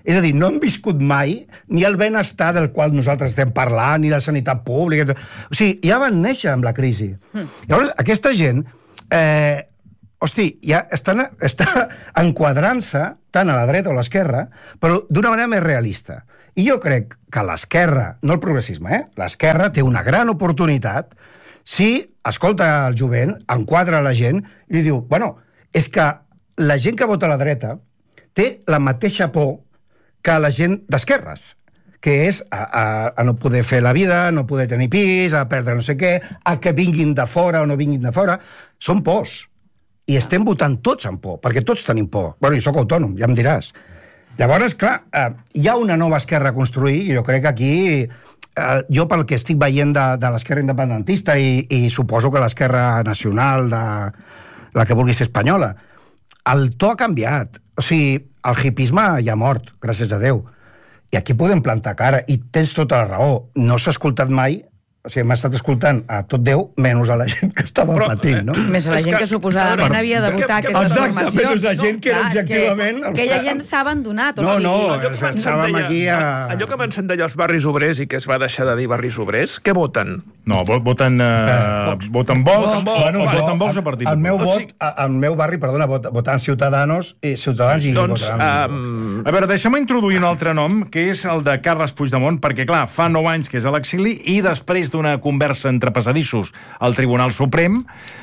És a dir, no hem viscut mai ni el benestar del qual nosaltres estem parlant, ni la sanitat pública... O sigui, ja van néixer amb la crisi. Mm. Llavors, aquesta gent, eh, hosti, ja estan, està enquadrant-se tant a la dreta o a l'esquerra, però d'una manera més realista. I jo crec que l'esquerra, no el progressisme, eh? L'esquerra té una gran oportunitat si escolta el jovent, enquadra la gent i li diu, bueno, és que la gent que vota a la dreta té la mateixa por que la gent d'esquerres, que és a, a, a no poder fer la vida, no poder tenir pis, a perdre no sé què, a que vinguin de fora o no vinguin de fora. Són pors. I estem votant tots amb por, perquè tots tenim por. Bueno, jo sóc autònom, ja em diràs. Llavors, clar, eh, hi ha una nova esquerra a construir, i jo crec que aquí, eh, jo pel que estic veient de, de l'esquerra independentista, i, i suposo que l'esquerra nacional, de la que vulgui ser espanyola, el to ha canviat. O sigui, el hipisme ja ha mort, gràcies a Déu. I aquí podem plantar cara, i tens tota la raó. No s'ha escoltat mai, o sigui, m'ha estat escoltant a tot Déu, menys a la gent que estava però, patint, no? Més a la gent que, que suposadament per, havia de votar que, aquestes exacte, formacions. Exacte, menys la gent que era no, objectivament... Que, aquella gent s'ha abandonat, o no, sigui... No, allò no, estàvem aquí a... Allò que abans se'n deia els barris obrers i que es va deixar de dir barris obrers, què voten? No, voten... Uh, voten Vox, o, bueno, o voten Vox o Partit Popular. El meu vot, al meu barri, perdona, votant Ciutadanos i Ciutadans i doncs, votaran... Um... A veure, deixa'm introduir un altre nom, que és el de Carles Puigdemont, perquè, clar, fa nou anys que és a l'exili i després d'una conversa entre passadissos al Tribunal Suprem,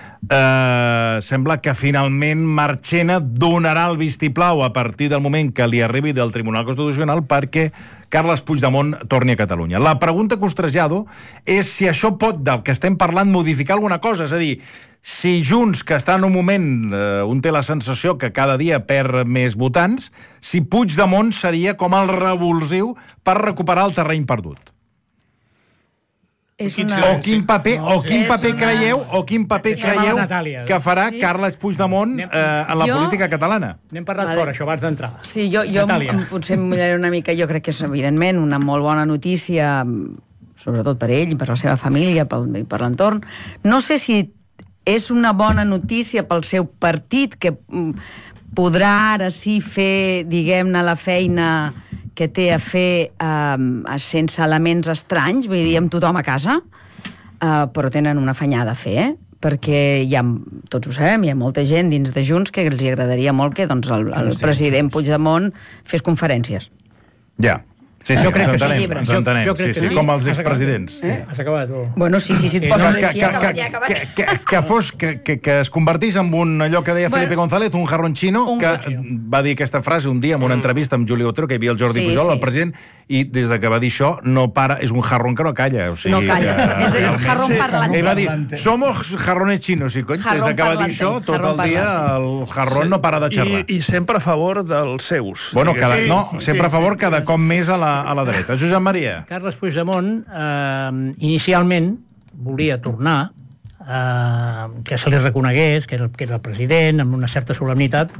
eh, sembla que finalment Marchena donarà el vistiplau a partir del moment que li arribi del Tribunal Constitucional perquè Carles Puigdemont torni a Catalunya. La pregunta que us trasllado és si això pot, del que estem parlant, modificar alguna cosa. És a dir, si Junts, que està en un moment, eh, un té la sensació que cada dia perd més votants, si Puigdemont seria com el revulsiu per recuperar el terreny perdut. És una... O quin paper, no, o quin paper una... creieu, o quin paper creieu que farà sí. Carles Puigdemont eh, en la jo... política catalana? N'hem parlat vale. fora, això, abans d'entrar. Sí, jo, jo em, potser em mullaré una mica. Jo crec que és, evidentment, una molt bona notícia, sobretot per ell, per la seva família, i per l'entorn. No sé si és una bona notícia pel seu partit, que podrà ara sí fer, diguem-ne, la feina que té a fer eh, sense elements estranys, vull dir, amb tothom a casa, eh, però tenen una fenyada a fer, eh? Perquè hi ha, tots ho sabem, hi ha molta gent dins de Junts que els agradaria molt que doncs, el, el president Puigdemont fes conferències. Ja. Sí, sí, jo crec ens que entenem, sí. ens entenem. Jo, jo sí, sí, sí, com els expresidents. Eh? Has acabat, tu. Bueno, sí, sí, si et Sí, poses que, així, que, acabat, que, ja acabat. que, que, que, fos, que, que, que es convertís en un, allò que deia Felipe Bueno, González, un jarrón xino, un que jarrón. va dir aquesta frase un dia en una entrevista amb Juli Otero, que hi havia el Jordi Sí, Pujol, sí. el president, i des de que va dir això, no para, és un jarrón que no calla. O sigui, No calla, que, és, és jarrón parlant. ell va dir, somos jarrones chinos, i cony, des de que va dir això, tot el dia el jarrón no para de xerrar. I, I sempre a favor dels seus. Bueno, cada, Sí, no, sí, sempre a sí, favor sí, cada sí. cop més a la, a la dreta. Josep Maria. Carles Puigdemont eh, inicialment volia tornar, eh, que se li reconegués que era, que era el president, amb una certa solemnitat.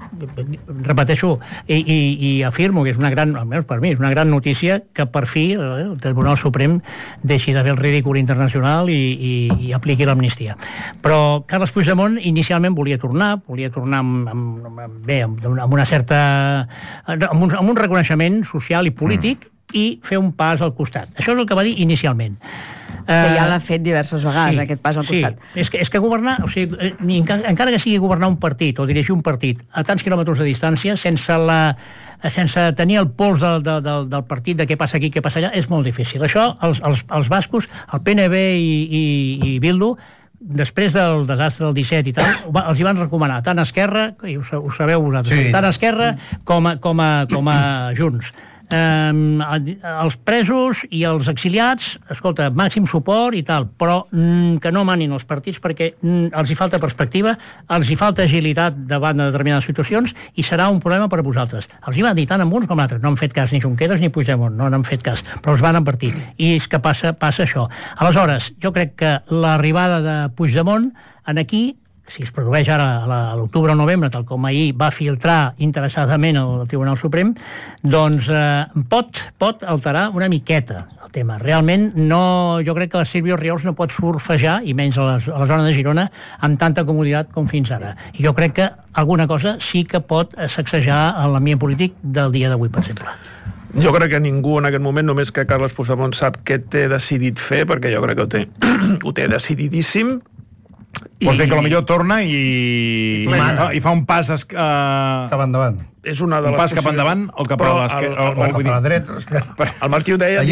Repeteixo i, i, i afirmo que és una gran, almenys per mi, és una gran notícia que per fi eh, el Tribunal Suprem deixi de fer el ridícul internacional i, i, i apliqui l'amnistia. Però Carles Puigdemont inicialment volia tornar, volia tornar amb, amb, amb, bé, amb, amb una certa... amb un, amb un reconeixement social i polític, mm. i fer un pas al costat. Això és el que va dir inicialment. Que ja l'ha fet diverses vegades, sí, aquest pas al costat. Sí, és que, és que governar, o sigui, encara que sigui governar un partit o dirigir un partit a tants quilòmetres de distància, sense, la, sense tenir el pols del, del, del partit, de què passa aquí, què passa allà, és molt difícil. Això, els, els, els bascos, el P N B i, i, i Bildu, després del desastre del disset i tal, els hi van recomanar tant a Esquerra, i ho, ho sabeu vosaltres, sí. tant a Esquerra com a, com a, com a Junts. Um, els presos i els exiliats, escolta, màxim suport i tal, però mm, que no manin els partits perquè mm, els hi falta perspectiva, els hi falta agilitat davant de determinades situacions i serà un problema per a vosaltres. Els hi van dir tant amb uns com altres, no han fet cas ni Junqueras ni Puigdemont, no n'han fet cas, però els van advertir, i és que passa, passa això. Aleshores, jo crec que l'arribada de Puigdemont en aquí si es produeix ara a l'octubre o novembre, tal com ahir va filtrar interessadament el Tribunal Suprem, doncs eh, pot, pot alterar una miqueta el tema. Realment, no, jo crec que la Sílvia Orriols no pot surfejar, i menys a, les, a la zona de Girona, amb tanta comoditat com fins ara. I jo crec que alguna cosa sí que pot sacsejar l'ambient polític del dia d'avui, per exemple. Jo crec que ningú en aquest moment, només que Carles Puigdemont sap què té decidit fer, perquè jo crec que ho té, ho té decididíssim. Vols dir que potser torna i, I, i, fa, i fa un pas es, uh, cap endavant. És una de un les pas cap endavant o cap a l'esquerra? Cap a la dreta. El Martí ho deia...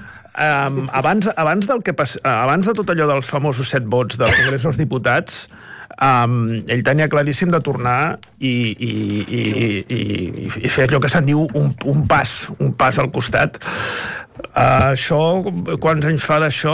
Um, abans, abans, del que pas, abans de tot allò dels famosos set vots del Congrés dels Diputats, um, ell tenia claríssim de tornar i, i, i, i, i fer allò que se'n diu un, un pas, un pas al costat. Uh, això, quants anys fa d'això?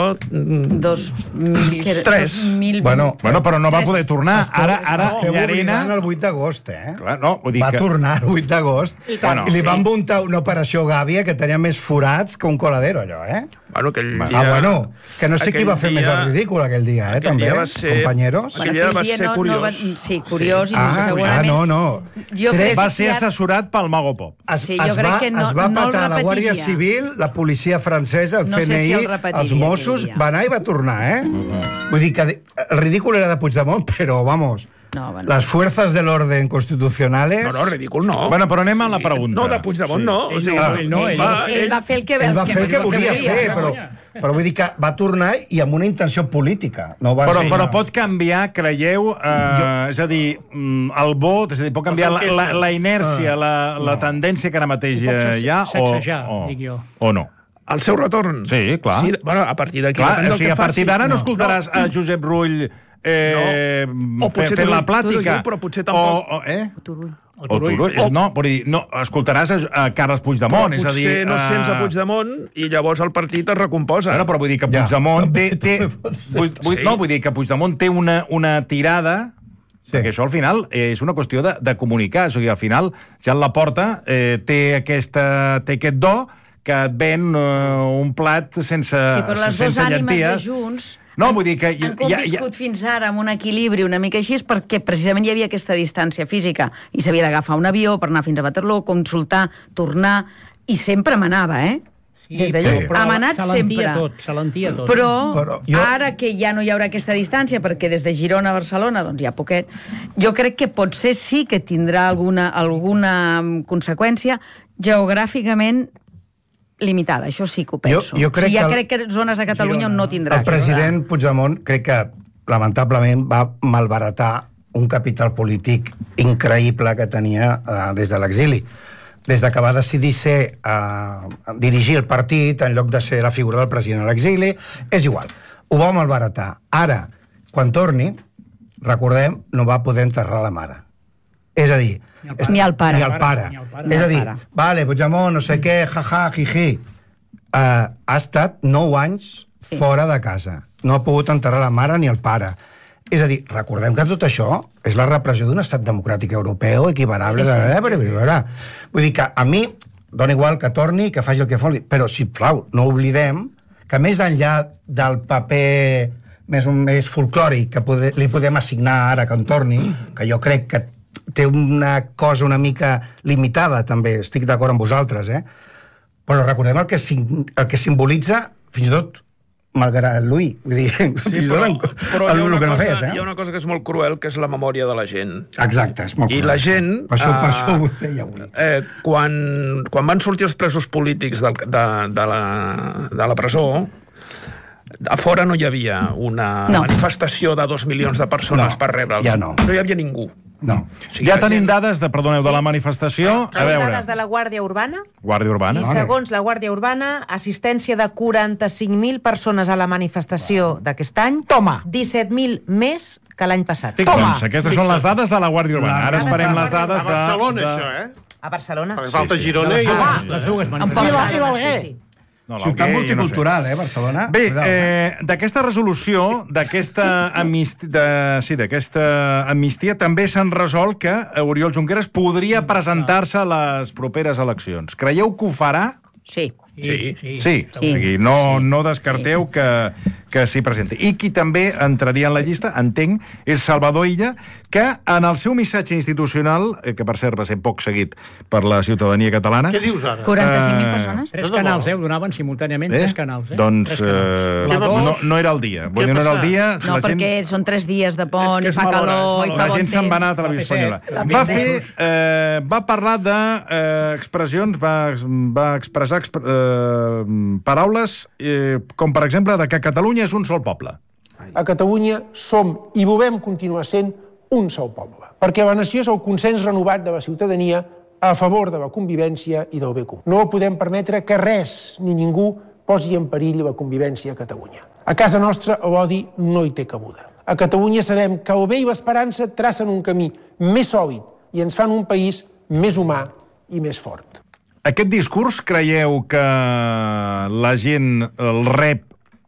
Dos mil... Tres. Bueno, bueno, però no va poder tornar. Ara, ara esteu Llarena... oblidant el vuit d'agost, eh? Clar, no, vull dir va que... tornar el vuit d'agost i, bueno, i li sí. van muntar una operació Gàbia que tenia més forats que un coladero, allò, eh? Bueno, aquell dia... Ah, bueno, que no sé qui va fer dia... més el ridícul aquell dia, eh, aquell també, dia va ser... companyeros. Aquell dia va dia ser no, curiós. No va... Sí, curiós, sí. i ah, segurament... Ah, no, no. Jo Tres... Va ser assessorat pel Mago Pop. Es, sí, jo es, crec va, que no, es va no patar la Guàrdia Civil, la policia francesa, el no C N I, sé si el els Mossos, va anar i va tornar, eh? Uh-huh. Vull dir que el ridícul era de Puigdemont, però, vamos... No, bueno. Las fuerzas del orden constitucionales... No, no, ridícul no. Bueno, però anem a la pregunta. No, de Puigdemont sí. no. O sigui, ah, ell, no ell, va, ell va fer el que, ell va fer el que, que volia volia fer, però, però vull dir que va tornar i amb una intenció política. No va però, ser, però no. pot canviar, creieu, eh, jo... és a dir, el vot, és a dir, pot canviar la, la, la inèrcia, ah. la, la no. tendència que ara mateix hi ha, o, o, o no? El seu retorn? Sí, clar. Sí, bueno, a partir d'aquí... Clar, o sigui, a partir d'ara no, no escoltaràs no. a Josep Rull eh, no. fent fer la plàtica. Però potser tampoc... O, o, eh? O Turull. O Turull. O... No, vull dir, no, escoltaràs a, a Carles Puigdemont. Però és a dir, potser no sents a Puigdemont i llavors el partit es recomposa. Bueno, però vull dir que Puigdemont ja. té... té vull, vull, sí. No, vull dir que Puigdemont té una, una tirada... Sí. Perquè això al final és una qüestió de, de comunicar. O sigui, al final, ja en la porta eh, té, aquesta, té aquest do que et ven uh, un plat sense, sí, però les sense dues ànimes llenties. de Junts no, vull dir que han conviscut ja, ja... fins ara amb un equilibri una mica així perquè precisament hi havia aquesta distància física i s'havia d'agafar un avió per anar fins a Waterloo, consultar, tornar, i sempre manava, eh? Sí, des d'allò. Sí. Ha manat sempre. Tot, se l'entia tot. Però, però jo... ara que ja no hi haurà aquesta distància, perquè des de Girona a Barcelona doncs hi ha poquet, jo crec que potser sí que tindrà alguna, alguna conseqüència geogràficament limitada, això sí que ho penso. Jo, jo crec sí, ja que el... crec que zones a Catalunya on no tindrà. El president Puigdemont crec que lamentablement va malbaratar un capital polític increïble que tenia eh, des de l'exili. Des de que va decidir ser, eh, dirigir el partit en lloc de ser la figura del president a l'exili, és igual. Ho va malbaratar. Ara, quan torni, recordem, no va poder enterrar la mare. És a dir... Ni el pare. Ni el pare. Ni el pare. És a dir, vale, Puigdemont, no sé què, jaja, jiji. Uh, ha estat nou anys sí. fora de casa. No ha pogut enterrar la mare ni el pare. És a dir, recordem que tot això és la repressió d'un estat democràtic europeu equiparable. Sí, sí. A... Vull dir que a mi dona igual que torni, que faci el que foli, però, sisplau, no oblidem que més enllà del paper més, més folclòric que poder, li podem assignar ara que en torni, que jo crec que té una cosa una mica limitada, també, estic d'acord amb vosaltres, eh? Però recordem el que, el que simbolitza, fins i tot, malgrat Louis. Vull dir, sí, però, però el, hi, ha una que no cosa, fet, eh? hi ha una cosa que és molt cruel, que és la memòria de la gent. Exacte, és molt I cruel. la gent... Per això, per això eh, ho feia avui. Eh, quan, quan van sortir els presos polítics del, de, de, la, de la presó, a fora no hi havia una no. manifestació de dos milions de persones no, per rebre'ls. Ja no. No hi havia ningú. No. O sigui, ja tenim gent... dades de, perdoneu, sí. de la manifestació. Ah, a veure. Dades de la Guàrdia Urbana. Guàrdia Urbana. I segons la Guàrdia Urbana, assistència de quaranta-cinc mil persones a la manifestació wow. d'aquest any. Toma! disset mil més que l'any passat. Toma! Doncs aquestes Fixa. són les dades de la Guàrdia Urbana. Ara esperem les dades de... A Barcelona, de... això, eh? A Barcelona. Perquè falta sí, sí. Girona i... Ah, les dues manifestacions. I l'Alguer. Sí, sí. No, ciutat multicultural, no sé. eh, Barcelona. Bé, eh, d'aquesta resolució, d'aquesta amnistia, sí, d'aquesta amnistia, també s'han resolt que Oriol Junqueras podria presentar-se a les properes eleccions. Creieu que ho farà? Sí. Sí, sí. sí. O sigui, no, sí. no descarteu que, que s'hi presenti. I qui també entraria en la llista, entenc, és Salvador Illa, que en el seu missatge institucional, que per cert va ser poc seguit per la ciutadania catalana... Què dius ara? quaranta-cinc mil persones? Tres canals, eh? Ho donaven simultàniament, eh? tres canals. Eh? Doncs canals. Eh, no, no era el dia. Vull dir, no era el dia... No, perquè gent... són tres dies de pont, i fa calor, i fa bon temps. La gent se'n va anar a Televisió Espanyola. Va fer... Eh, va parlar d'expressions, eh, va, va expressar exp eh, paraules eh, com, per exemple, de que Catalunya és un sol poble. A Catalunya som i volem continuar sent un sol poble, perquè la nació és el consens renovat de la ciutadania a favor de la convivència i del bé comú. No podem permetre que res ni ningú posi en perill la convivència a Catalunya. A casa nostra l'odi no hi té cabuda. A Catalunya sabem que el bé i l'esperança tracen un camí més sòlid i ens fan un país més humà i més fort. Aquest discurs creieu que la gent el rep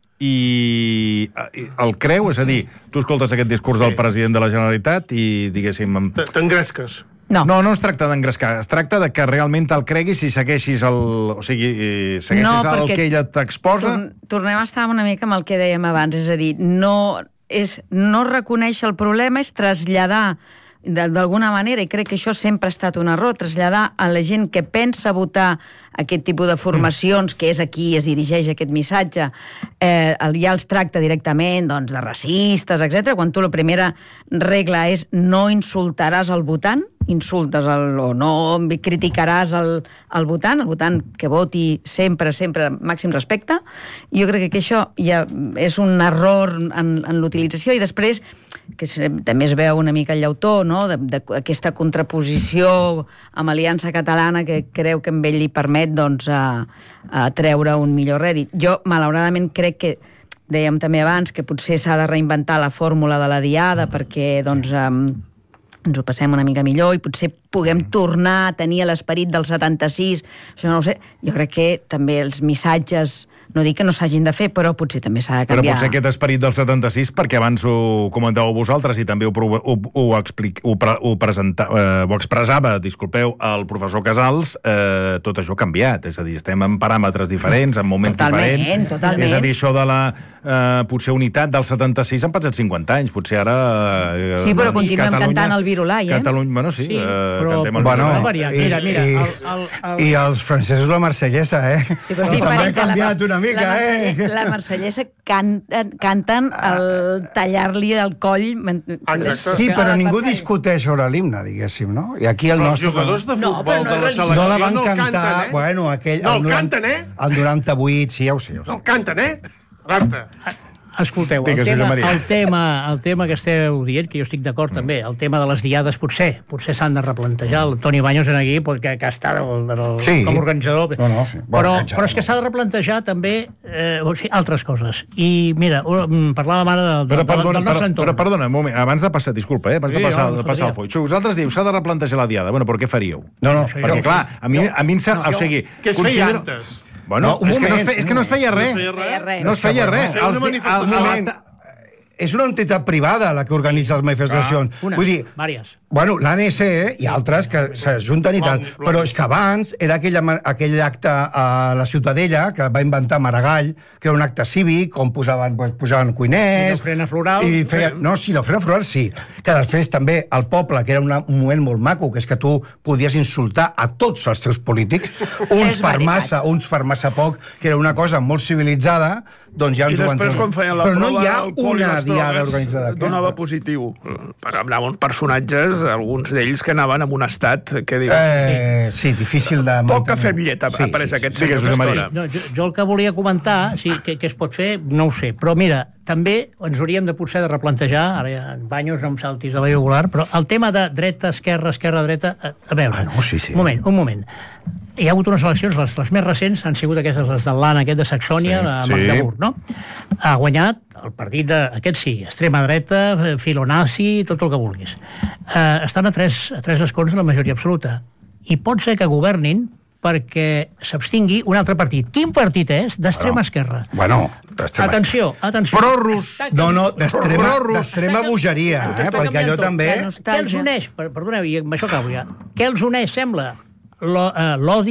i el creu? És a dir, tu escoltes aquest discurs del president de la Generalitat i, diguéssim... T'engresques. No. no, no es tracta d'engrescar, es tracta de que realment te'l creguis i segueixis el... O sigui, segueixis no, el que ella t'exposa... Torn, tornem a estar una mica amb el que dèiem abans, és a dir, no, és, no reconèixer el problema, és traslladar d'alguna manera, i crec que això sempre ha estat un error, traslladar a la gent que pensa votar aquest tipus de formacions, que és a qui es dirigeix aquest missatge, eh, ja els tracta directament doncs, de racistes, etcètera, quan tu la primera regla és no insultaràs el votant, insultes el, o no criticaràs el, el votant, el votant que voti sempre, sempre màxim respecte. Jo crec que això ja és un error en, en l'utilització, i després, que també es veu una mica el llautó, no?, d'aquesta contraposició amb Aliança Catalana, que creu que amb ell li permet doncs, a, a treure un millor rèdit. Jo, malauradament, crec que, dèiem també abans, que potser s'ha de reinventar la fórmula de la diada perquè doncs, um, ens ho passem una mica millor i potser puguem tornar a tenir l'esperit del setanta-sis, això no ho sé. Jo crec que també els missatges, no dic que no s'hagin de fer, però potser també s'ha de canviar. Però potser aquest esperit del setanta-sis, perquè abans ho comentàveu vosaltres i també ho, ho, ho, explic, ho, pre, ho, presenta, eh, ho expressava, disculpeu, el professor Casals, eh, tot això ha canviat. És a dir, estem en paràmetres diferents, en moments totalment, diferents. Totalment. És a dir, això de la eh, potser unitat del setanta-sis han passat cinquanta anys, potser ara... Eh, sí, però continuem Catalunya, cantant el Virulai, eh? Catalunya, bueno, sí, sí eh, però, cantem el bueno, Virulai. I, mira, mira, i, el, el, el... i els francesos la marsellesa, eh? Sí, però és diferent, també ha canviat una mica, la eh? La marsellesa canten, canten el tallar-li el coll. Exacte. Sí, però ningú discuteix sobre l'himne, diguéssim, no? I aquí el però nostre... els jugadors de futbol no, de la selecció no la van no cantar, canten, eh? Bueno, aquell... No, el canten, eh? El noranta-vuit, sí, ja ho sé. Ja ho sé. No, canten, eh? Marta. Escolteu, el tema, el, tema, el tema que esteu dient, que jo estic d'acord també, el tema de les diades potser, potser s'han de replantejar. El Toni Baños en aquí, perquè que està el, el, sí. com a organitzador. No, no, sí. Però, però és que s'ha de replantejar també eh, o sigui, altres coses. I mira, parlàvem ara del, del, perdona, del nostre però, entorn. Però perdona, un moment, abans de passar, disculpa, eh, abans sí, de passar, no, de passar el foll. Vosaltres diu, s'ha de replantejar la diada. Bueno, però què faríeu? No, no, perquè clar, a mi, a mi em sap... O sigui, què es feia antes? Bueno, no, és, moment, que no es feia, és que no es feia res. No es feia res. No es feia res. Es feia una manifestació. És una entitat privada la que organitza les manifestacions. Ah, una, Vull dir, vàries. Bueno, l'A N C i altres que s'ajunten i tal, però és que abans era aquell, aquell acte a la Ciutadella que va inventar Maragall, que era un acte cívic on posaven, pues, posaven cuiners... I l'ofrena floral. I feia, no, sí, l'ofrena floral sí. Que després també el poble, que era una, un moment molt maco, que és que tu podies insultar a tots els teus polítics, uns per massa, uns per massa poc, que era una cosa molt civilitzada, doncs ja ens I després, quan feien la però prova, no hi ha una diada organitzada. Donava positiu. Anaven uns personatges, alguns d'ells que anaven en un estat que dius... Eh, sí, difícil de... Poca fem llet ha sí, apareix sí, aquest sí, sí, sí, no, jo, jo el que volia comentar, sí, que, que es pot fer, no ho sé, però mira, també ens hauríem de potser de replantejar, ara en Baños no em saltis a la regular, però el tema de dreta, esquerra, esquerra, dreta, a, a veure, ah, no, sí, sí. un moment, un moment. Hi ha hagut unes eleccions, les, les més recents han sigut aquestes, les de l'Anna, aquest de Saxònia, sí, a Magdeburg, sí. no? Ha guanyat el partit de, aquest sí, extrema dreta, filonazi, tot el que vulguis. Uh, estan a tres, a tres escons de la majoria absoluta. I pot ser que governin perquè s'abstingui un altre partit. Quin partit és? D'extrema esquerra. Bueno, atenció, atenció. Prorus. No, no, d'extrema bogeria, eh? Perquè allò també... Què els uneix? Perdoneu, i amb això acabo ja. Què els uneix, sembla? L'odi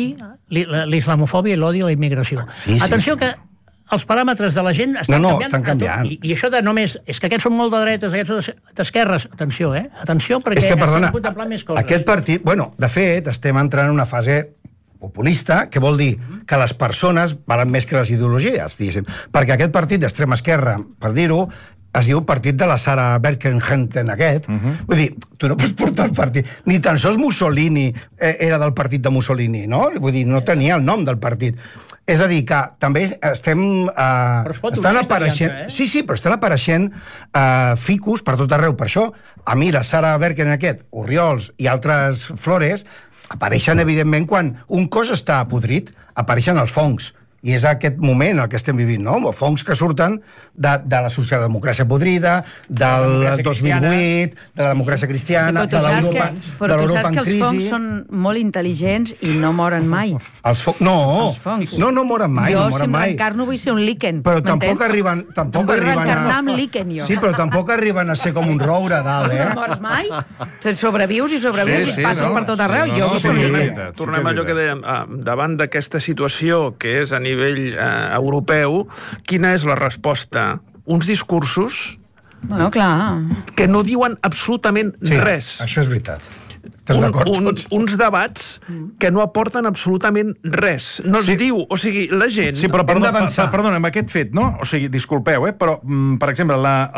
l'islamofòbia i l'odi a la immigració. Sí, sí, Atenció sí. que els paràmetres de la gent estan no, no, canviant. estan canviant. I, I això de només... És que aquests són molt de dretes, aquests són d'esquerres. Atenció, eh? Atenció, perquè és que, perdona, estem contemplant més coses. aquest partit... Bueno, de fet, estem entrant en una fase populista, que vol dir que les persones valen més que les ideologies, diguéssim. Perquè aquest partit d'extrema esquerra, per dir-ho, es diu partit de la Sara Berkenhenten aquest. Uh -huh. Vull dir, tu no pots portar el partit... Ni tan sols Mussolini eh, era del partit de Mussolini, no? Vull dir, no tenia el nom del partit. És a dir, que també estem... Eh, estan apareixent... Aliança, eh? Sí, sí, però estan apareixent eh, ficus per tot arreu. Per això, a mi, la Sara Berken aquest, Oriols i altres Flores, apareixen, evidentment, quan un cos està podrit, apareixen els fongs. I és aquest moment el que estem vivint, no? Fongs que surten de, de la socialdemocràcia podrida, del dos mil vuit, de la democràcia cristiana, sí, de l'Europa en crisi... Però tu saps que els fongs són molt intel·ligents i no moren mai. Els fongs... No, els fongs. no, no moren mai, jo, no moren si em mai. reencarno, vull ser un líquen. Però tampoc arriben... Tampoc vull arriben reencarnar a... amb líquen, jo. Sí, però tampoc arriben a ser com un roure a dalt, eh? No mors mai? Sobrevius i sobrevius Sí, i sí, passes no? per tot arreu. Sí, no, jo no, vull ser un sí, líquen. Tornem a allò que dèiem, davant d'aquesta situació que és a nivell eh, europeu, quina és la resposta? Uns discursos Bueno, clar. que no diuen absolutament sí, res. Això és veritat. Un, un, uns debats que no aporten absolutament res. No es Sí. diu, o sigui, la gent... Sí, però perdona, per, perdona, amb aquest fet, no? O sigui, disculpeu, eh? Però, mm, per exemple, la,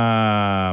la,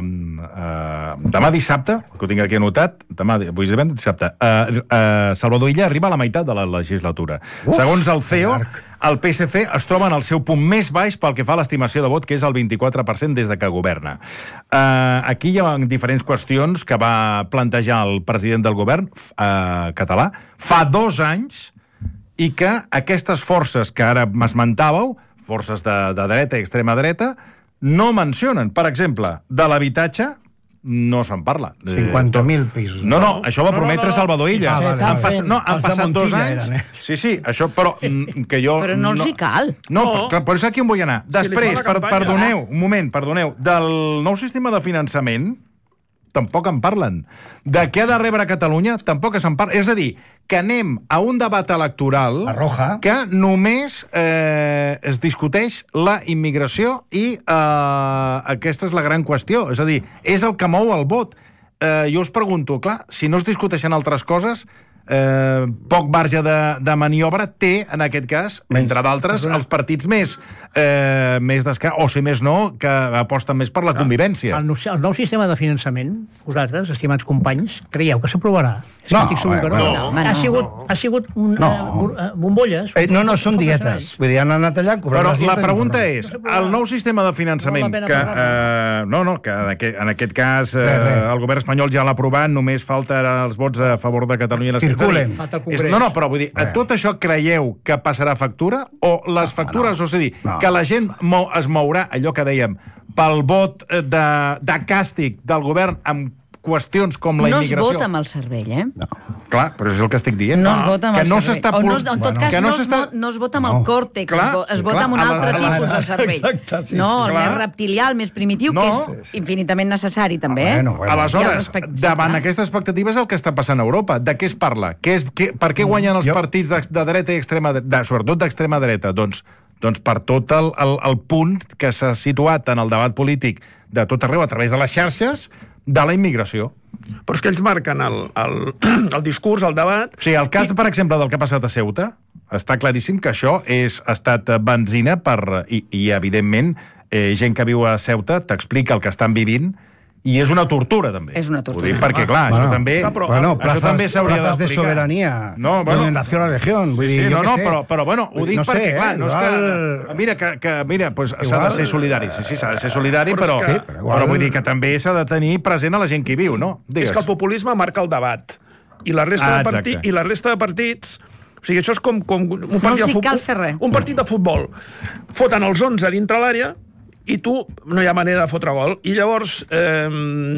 uh, demà dissabte, que ho tinc aquí anotat, demà, avui és divendres, dissabte, uh, uh, Salvador Illa arriba a la meitat de la legislatura. Uf, segons el C E O, el P S C es troba en el seu punt més baix pel que fa a l'estimació de vot, que és el vint-i-quatre per cent des de que governa. Uh, aquí hi ha diferents qüestions que va plantejar el president del govern uh, català fa dos anys i que aquestes forces que ara m'esmentàveu, forces de, de dreta i extrema dreta, no mencionen. Per exemple, de l'habitatge no se'n parla. cinquanta mil pisos. No, no, això va prometre Salvador Illa. Ah, vale, han vale. pas, no, han Els de passat dos Montilla anys. eren, eh? Sí, sí, això, però mm, que jo... Però no els hi cal. No, no. Per, per això aquí on vull anar. Si li Després, fa la per, campanya. perdoneu, un moment, perdoneu, del nou sistema de finançament tampoc en parlen. De què ha de rebre Catalunya tampoc se'n parla. És a dir, que anem a un debat electoral que només eh, es discuteix la immigració i eh, aquesta és la gran qüestió. És a dir, és el que mou el vot. Eh, jo us pregunto, clar, si no es discuteixen altres coses, eh, poc marge de, de maniobra té, en aquest cas, entre d'altres, els partits més, eh, més d'esquerra, o si més no, que aposten més per la convivència. El, el nou sistema de finançament, vosaltres, estimats companys, creieu que s'aprovarà? És que No, estic segur que no. bueno, no, no. ha sigut, ha sigut un, No. uh, bombolles. Eh, no, no, són dietes. Vull dir, han anat allà... Però la pregunta és, el nou sistema de finançament, que, eh, no, no, que en aquest, en aquest cas eh, Res, res. el govern espanyol ja l'ha aprovat, només falta els vots a favor de Catalunya. i les Circulen. és, Falta el Congrés. No, no, però vull dir, Res. tot això creieu que passarà factura? O les factures, o sigui, No. que la gent mou, es mourà, allò que dèiem, pel vot de, de càstig del govern amb qüestions com la No es immigració? vota amb el cervell, eh? No. Clar, però és el que estic dient. No es vota amb que el no cervell. s'està O no, pol- es- en tot Bueno, cas, que no, no es, s'està- no, no es vota amb No. el còrtex, Clar, es, vo, es sí, vota clar, amb un amb altre el- tipus de cervell. Exacte, sí, no, sí. el Clar. més reptilià, el més primitiu, No. que és infinitament necessari, també. Ah, bueno, bueno. I el Aleshores, respecte, sí, davant clar. aquesta expectativa és el que està passant a Europa. De què es parla? Què és, què, per què guanyen els Jo- partits de, de dreta i extrema dreta, sobretot d'extrema dreta? Doncs, doncs per tot el, el, el punt que s'ha situat en el debat polític de tot arreu a través de les xarxes de la immigració. Però és que ells marquen el, el, el discurs, el debat... O sigui, el cas, per exemple, del que ha passat a Ceuta, està claríssim que això és, ha estat benzina per... I, i evidentment, eh, gent que viu a Ceuta t'explica el que estan vivint i és una tortura, també. És una tortura. Ho dic perquè, clar, Bueno, això també... clar, però- bueno, això plazas- també s'hauria plazas de d'explicar. soberanía, No, donde nació la región, vull Sí, dir, sí, jo no, què no, sé. però, però bueno, ho dic No sé, perquè, eh, clar, no és que... igual- Mira, que, que mira, pues, s'ha Igual- de ser solidari. Sí, sí, s'ha de ser solidari, Però però, és però, que- Sí, però igual- vull dir que també s'ha de tenir present a la gent que hi viu, no? Digues. És que el populisme marca el debat. I la resta, Ah, de, partit, exacte. i la resta de partits... O sigui, això és com, com un, No partit els de hi futbol, cal fer res. un partit de futbol. Foten els onze dintre l'àrea i tu no hi ha manera de fotre gol. I llavors, eh,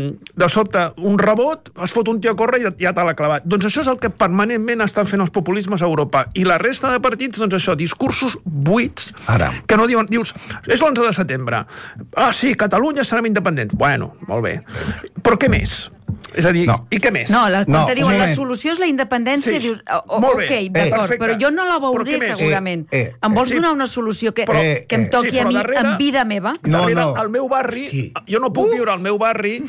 de sobte, un rebot, es fot un tio a córrer i ja, ja te l'ha clavat. Doncs això és el que permanentment estan fent els populismes a Europa. I la resta de partits, doncs això, discursos buits, Ara. que no diuen... Dius, és l'onze de setembre. Ah, sí, Catalunya serà independent. Bueno, molt bé. Però què més? És a dir, no. I què més? No, la, quan No, te diuen un la moment. solució és la independència, Sí, dius, oh, molt ok, bé. d'acord, Eh, però jo no la Però veuré què més? segurament. Eh, eh, em vols sí. donar una solució que, Però- que em eh, toqui sí, a però mi darrere- en vida meva? No, Darrere, no. al meu barri, Hosti. jo no puc viure al meu barri,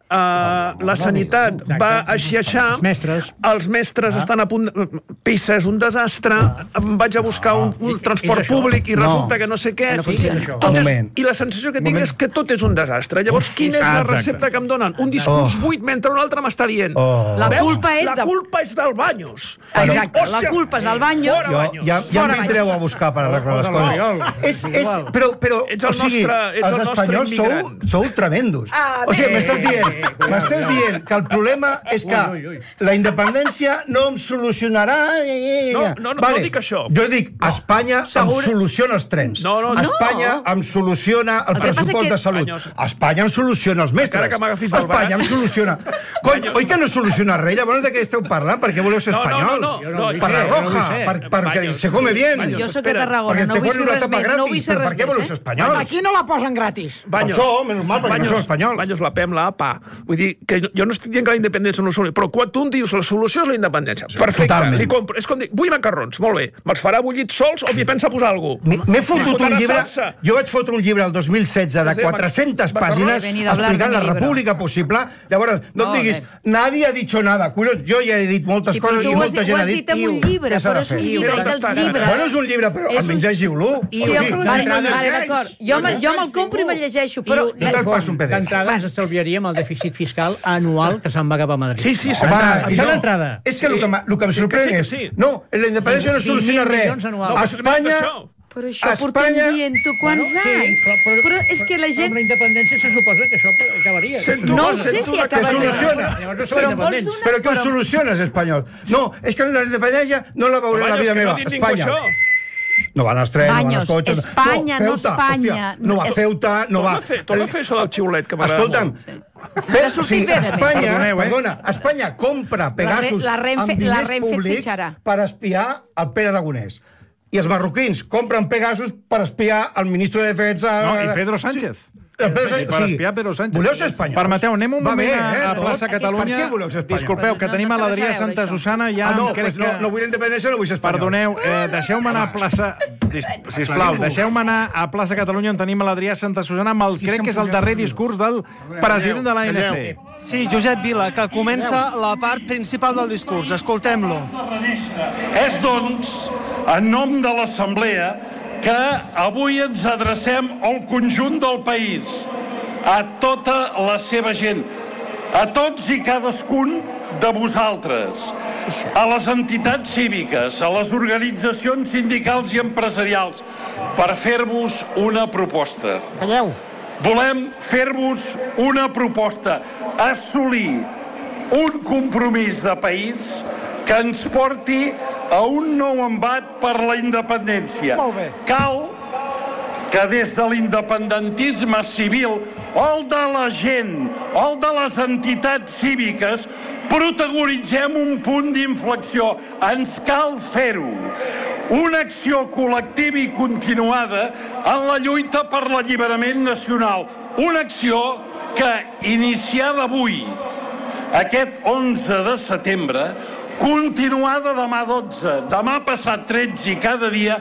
Uh, la sanitat va aixeixar, Els mestres. els mestres Ah. estan a punt... Pisa és un desastre, em vaig a buscar un, un I- transport és això. públic i No. resulta que no sé què. No funciona això. Tot Un és, moment. I la sensació que tinc és que tot és un desastre. Llavors, quina és la Exacte. recepta que em donen? Un discurs Oh. buit mentre un altre m'està dient. Oh. La Veus? culpa és La de- culpa és del Banyos. Exacte, Hòstia, la culpa és del Banyo. Fora Jo, Banyos. ja, ja em Fora vindreu Baños. a buscar per arreglar les coses. És, és, però, però, Ets el o sigui, nostre- ets el els nostre espanyols sou, immigrant. sou tremendos. Ah, O sigui, bé. m'estàs dient, m'esteu dient que el problema és que Ui, ui, ui. la independència no em solucionarà... No, no, no, no dic això. Jo dic, Espanya em Segur- soluciona els trens. No, no, no. Espanya em soluciona el, El que passa pressupost que- de salut. Banyos. Espanya em soluciona els mestres. Encara que m'agafis del Espanya braç. em soluciona... Coi, Banyos. oi que no soluciona res? Llavors de què esteu parlant? Per què voleu ser No, no, no, espanyols? no, Jo no no, vull Per ser, la jo no vull roja, ser. per, perquè Banyos. se come bien. Banyos. Jo sóc de espera, Tarragona, Perquè no te vull ponen ser una res tapa més, no vull gratis. ser Però res per què voleu més, ser eh? espanyols? Aquí no la posen gratis. Banyos. Per això, menys mal, perquè no Banyos, som espanyols. Banyos, la P E M, la A P A. Vull dir, que jo no estic dient que la independència no és una solució, però quan tu em dius la solució és la independència. Perfecte, totalment. li compro. És com dir, vull macarrons, molt bé. Me'ls farà bullit sols o m'hi pensa posar alguna cosa? M'he m'he fotut un fotrà llibre... salsa. Jo vaig fotre un llibre el dos mil setze de Es deia quatre-centes Mac- pàgines Venid a hablar explicant de la mi libro. república possible. Llavors, no em Molt diguis, bé. nadie ha dicho nada. Collons, jo ja he dit moltes Sí, però coses tu i ho has, molta ho gent has ha dit dit... en un llibre, Què s'ha però de és un fer? llibre, i dels llibres... Bueno, és un llibre, però És un- almenys llegiu-lo. Sí, O sigui, vale, d'entrada- vale, d'acord. Jo, me- jo me'l compro i me'l llegeixo, però... Jo te'l passo un P D F. D'entrada ens estalviaríem el dèficit fiscal anual que se'n va cap a Madrid. Sí, sí, sí. Home, D'entrada. i Això no, d'entrada. és que el que, m'ha- el que em Sí, sorprèn que sí, que és... sí. No, la independència no Cinc mil soluciona res. milions anuals. No, Espanya... això. Però això Espanya- portem dient-ho quants Bueno, sí, anys? però, però, Però és que la Amb gent... la independència se suposa que això acabaria. Sento- No ho Sento sé si una- acabarà. que soluciona. Llavors no Però som em vols independents. donar... Però què ho soluciones, espanyol? No, és que la independència no la veuré a la Banyos, vida que no meva. ha dit ningú Espanya. això. No van els trens, Banyos, no van els cotxes... Espanya, no Ceuta, Espanya. hòstia, no va És- Ceuta, no va... Torna a fer, torna a fer això del xiulet, que m'agrada Escolta'm, molt. bé, T'ha sortit bé de mi. Espanya, Perdoneu, eh? perdona, Espanya compra Pegasus la Renfe- amb la diners Renfe et públics fitxarà. per espiar el Pere Aragonès. I els marroquins compren Pegasus per espiar el ministre de Defensa... No, i Pedro Sánchez. El Pedro I Sánchez, per o sigui, espiar Pedro Sánchez. Voleu ser espanyols? Permeteu, anem un Va moment bé, a, eh, a tot. plaça Catalunya. Per què voleu ser espanyols? Disculpeu, que No, tenim no a té res a l'Adrià veure, Santa això. Susana, ja Ah, no, em crec pues no, que... no vull independència, no vull ser espanyol. Perdoneu, eh, deixeu-me anar a plaça... Dis- Sisplau, Aclariu-ho. deixeu-me anar a plaça Catalunya on tenim a l'Adrià Santa Susana amb el, crec que és el darrer discurs del president de l'A N C. Sí, Josep Vila, que comença la part principal del discurs. Escoltem-lo. És, doncs, en nom de l'Assemblea que avui ens adrecem al conjunt del país, a tota la seva gent, a tots i cadascun de vosaltres, a les entitats cíviques, a les organitzacions sindicals i empresarials, per fer-vos una proposta. Calleu. Volem fer-vos una proposta, assolir un compromís de país que ens porti a un nou embat per la independència. Molt bé. Cal que des de l'independentisme civil o el de la gent o el de les entitats cíviques protagonitzem un punt d'inflexió. Ens cal fer-ho. Una acció col·lectiva i continuada en la lluita per l'alliberament nacional. Una acció que, iniciada avui, aquest onze de setembre, continuada demà dotze, demà passat tretze i cada dia,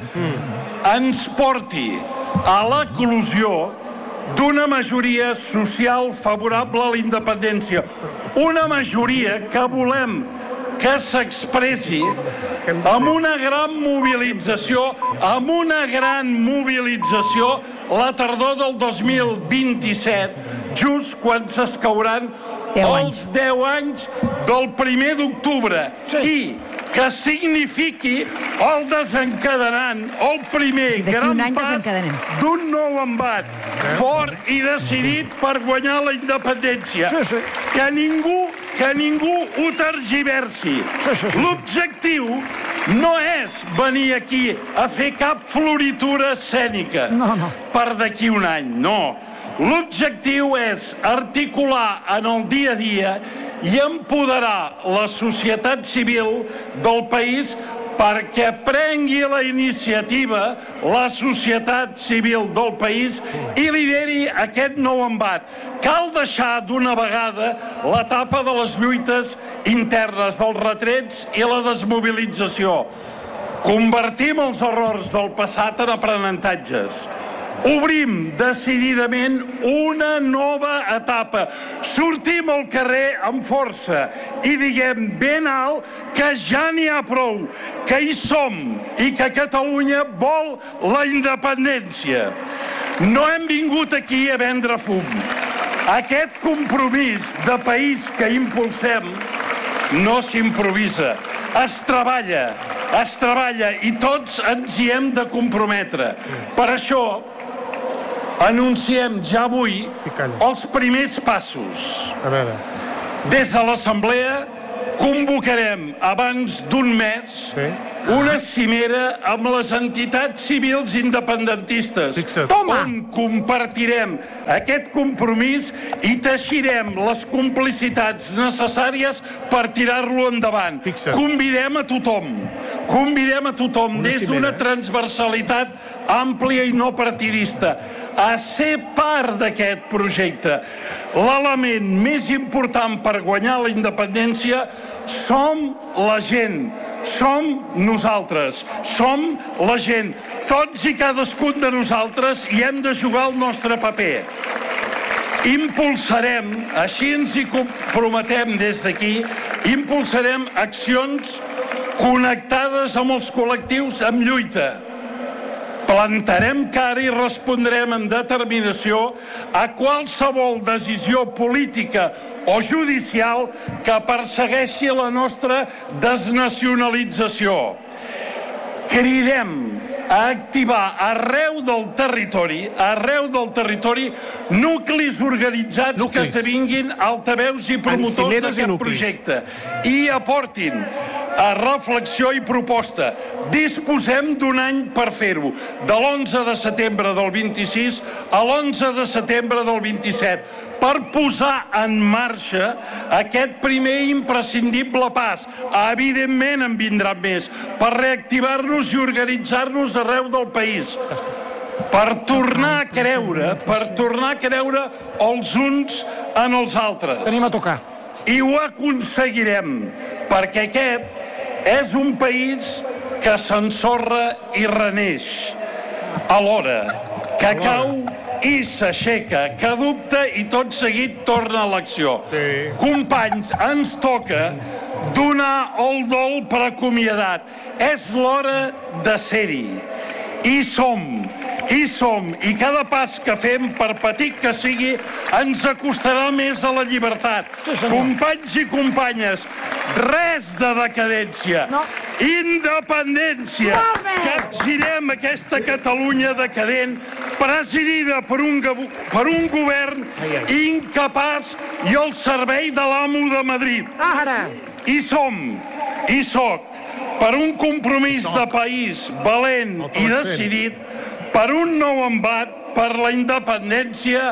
ens porti a l'eclosió d'una majoria social favorable a la independència. Una majoria que volem que s'expressi amb una gran mobilització, amb una gran mobilització la tardor del dos mil vint-i-set, just quan s'escauran els deu anys del primer d'octubre, i que signifiqui el desencadenant, el primer gran pas d'un nou embat fort i decidit per guanyar la independència. Que ningú, que ningú ho tergiversi. L'objectiu no és venir aquí a fer cap floritura escènica per d'aquí un any, no. L'objectiu és articular en el dia a dia i empoderar la societat civil del país perquè prengui la iniciativa la societat civil del país i lideri aquest nou embat. Cal deixar d'una vegada l'etapa de les lluites internes, dels retrets i la desmobilització. Convertim els errors del passat en aprenentatges. Obrim decididament una nova etapa. Sortim al carrer amb força i diguem ben alt que ja n'hi ha prou, que hi som i que Catalunya vol la independència. No hem vingut aquí a vendre fum. Aquest compromís de país que impulsem no s'improvisa, es treballa, es treballa i tots ens hi hem de comprometre. Per això anunciem ja avui els primers passos. A veure. Des de l'Assemblea convocarem abans d'un mes sí. una cimera amb les entitats civils independentistes on compartirem aquest compromís i teixirem les complicitats necessàries per tirar-lo endavant. Fixa't. Convidem a tothom, convidem a tothom una des d'una transversalitat àmplia i no partidista a ser part d'aquest projecte. L'element més important per guanyar la independència som la gent, som nosaltres, som la gent. Tots i cadascun de nosaltres hi hem de jugar el nostre paper. Impulsarem, així ens hi comprometem des d'aquí, impulsarem accions connectades amb els col·lectius en lluita. Plantarem cara i respondrem amb determinació a qualsevol decisió política o judicial que persegueixi la nostra desnacionalització. Cridem a activar arreu del territori, arreu del territori, nuclis organitzats nuclis. que esdevinguin altaveus i promotors d'aquest projecte i aportin a reflexió i proposta. Disposem d'un any per fer-ho, de l'onze de setembre del vint-i-sis a l'onze de setembre del vint-i-set, per posar en marxa aquest primer imprescindible pas. Evidentment en vindran més, per reactivar-nos i organitzar-nos arreu del país. Per tornar a creure, per tornar a creure els uns en els altres. Tenim a tocar. I ho aconseguirem, perquè aquest és un país que s'ensorra i reneix, alhora que cau i s'aixeca, que dubta i tot seguit torna a l'acció. Sí. Companys, ens toca donar el dol per acomiadat. És l'hora de ser-hi. I som, i som, i cada pas que fem, per petit que sigui, ens acostarà més a la llibertat. Sí, companys i companyes, res de decadència. No. Independència. Capgirem aquesta Catalunya decadent, presidida per un, per un govern ai, ai. incapaç i al servei de l'amo de Madrid. Ara. I som, i soc, per un compromís de país valent no i decidit, per un nou embat per la independència.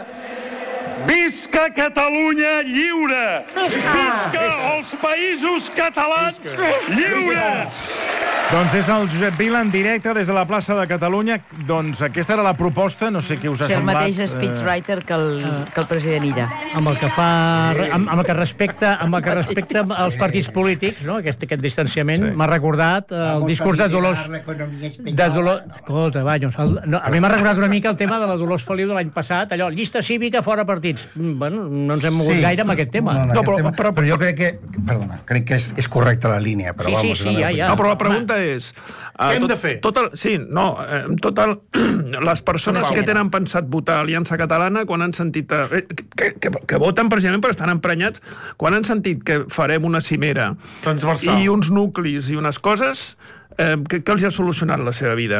Visca Catalunya lliure! Visca, Visca els països catalans Visca. lliures! Doncs és el Josep Vila en directe des de la plaça de Catalunya. Doncs aquesta era la proposta, no sé què us ha sí, semblat. El mateix speechwriter que el, que el president Illa. Amb el que fa, amb, amb el que respecta, amb el que respecta als partits polítics, no? aquest, aquest distanciament, sí. m'ha recordat eh, el discurs de Dolors... De Dolors... Escolta, Banyos, el, no, a mi m'ha recordat una mica el tema de la Dolors Feliu de l'any passat, allò, llista cívica fora partits. Bueno, no ens hem mogut sí. gaire amb aquest tema. No, no, no, però, tema. Però, però jo crec que, perdona, crec que és, és correcta la línia. Però sí, vamos, sí, sí, ja, ja. No, però la pregunta és... Uh, Què hem tot, de fer? Tot el, sí, no, eh, tot el, les persones que tenen pensat votar Aliança Catalana, quan han sentit... Eh, que, que, que voten precisament per estar emprenyats, quan han sentit que farem una cimera transversal i uns nuclis i unes coses, eh, que, que els ha solucionat la seva vida?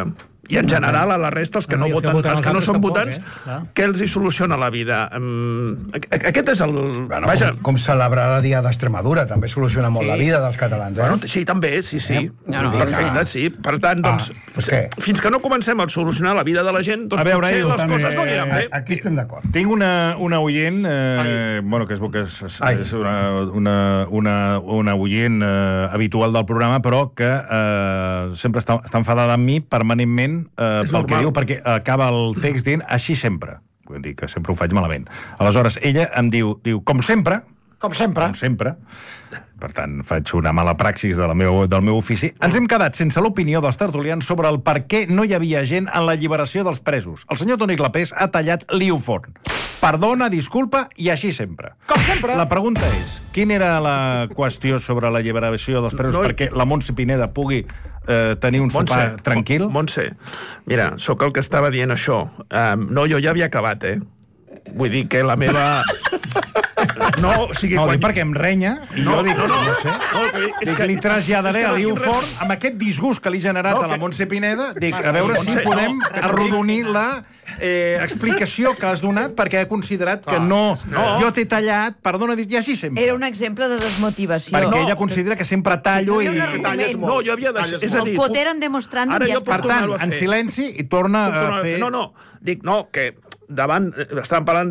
I en general a la resta, els que no, No, i els que voten, voten els que els no altres són tampoc, votants, eh? Clar. què els hi soluciona la vida? Um, aquest és el... Bueno, Vaja, com, com celebrar la Dia d'Extremadura, també soluciona molt Sí. la vida dels catalans, eh? Bueno, sí, també, sí, sí. Eh? No, no, perfecte, sí. Per tant, doncs, Ah, doncs què? fins que no comencem a solucionar la vida de la gent, doncs A veure, potser Edu, les també, coses no aniran bé. Aquí estem d'acord. Tinc una, una oient, eh, bueno, que és, que és, és, és una, una, una, una oient eh, habitual del programa, però que eh, sempre està, està enfadada amb mi permanentment eh, pel que diu, perquè acaba el text dient així sempre. Vull dir que sempre ho faig malament. Aleshores, ella em diu, diu com sempre, Com sempre. com sempre, per tant, faig una mala praxis del meu, del meu ofici. Ens hem quedat sense l'opinió dels tertulians sobre el per què no hi havia gent en l'alliberació dels presos. El senyor Toni Clapés ha tallat Liu Forn. Perdona, disculpa i així sempre. Com sempre. La pregunta és, quina era la qüestió sobre l'alliberació dels presos No, perquè la Montse Pineda pugui eh, tenir un sopar tranquil? Montse, mira, sóc el que estava dient això. Um, no, jo ja havia acabat, eh? Vull dir que la meva... No, o sigui... No, quan... dic perquè em renya, i No, jo dic, no, no. no sé, No, és dic, que- li traslladaré és que a Liu aquí res- Forn amb aquest disgust que li ha generat No, a la que- Montse Pineda, dic, a veure si Montse, podem no, que- arrodonir la eh, explicació que has donat perquè ha considerat que no, no. jo t'he tallat, perdona, dic, i així sempre. Era un exemple de desmotivació. Perquè no. ella considera que sempre tallo No hi ha i... un argument. No, jo havia de... És a Com dir, Cotera en demostrant Ara ja jo està. Per tant, en silenci, i torna Puc tornar a a fer... No, no, dic, no, que davant... eh, Estàvem parlant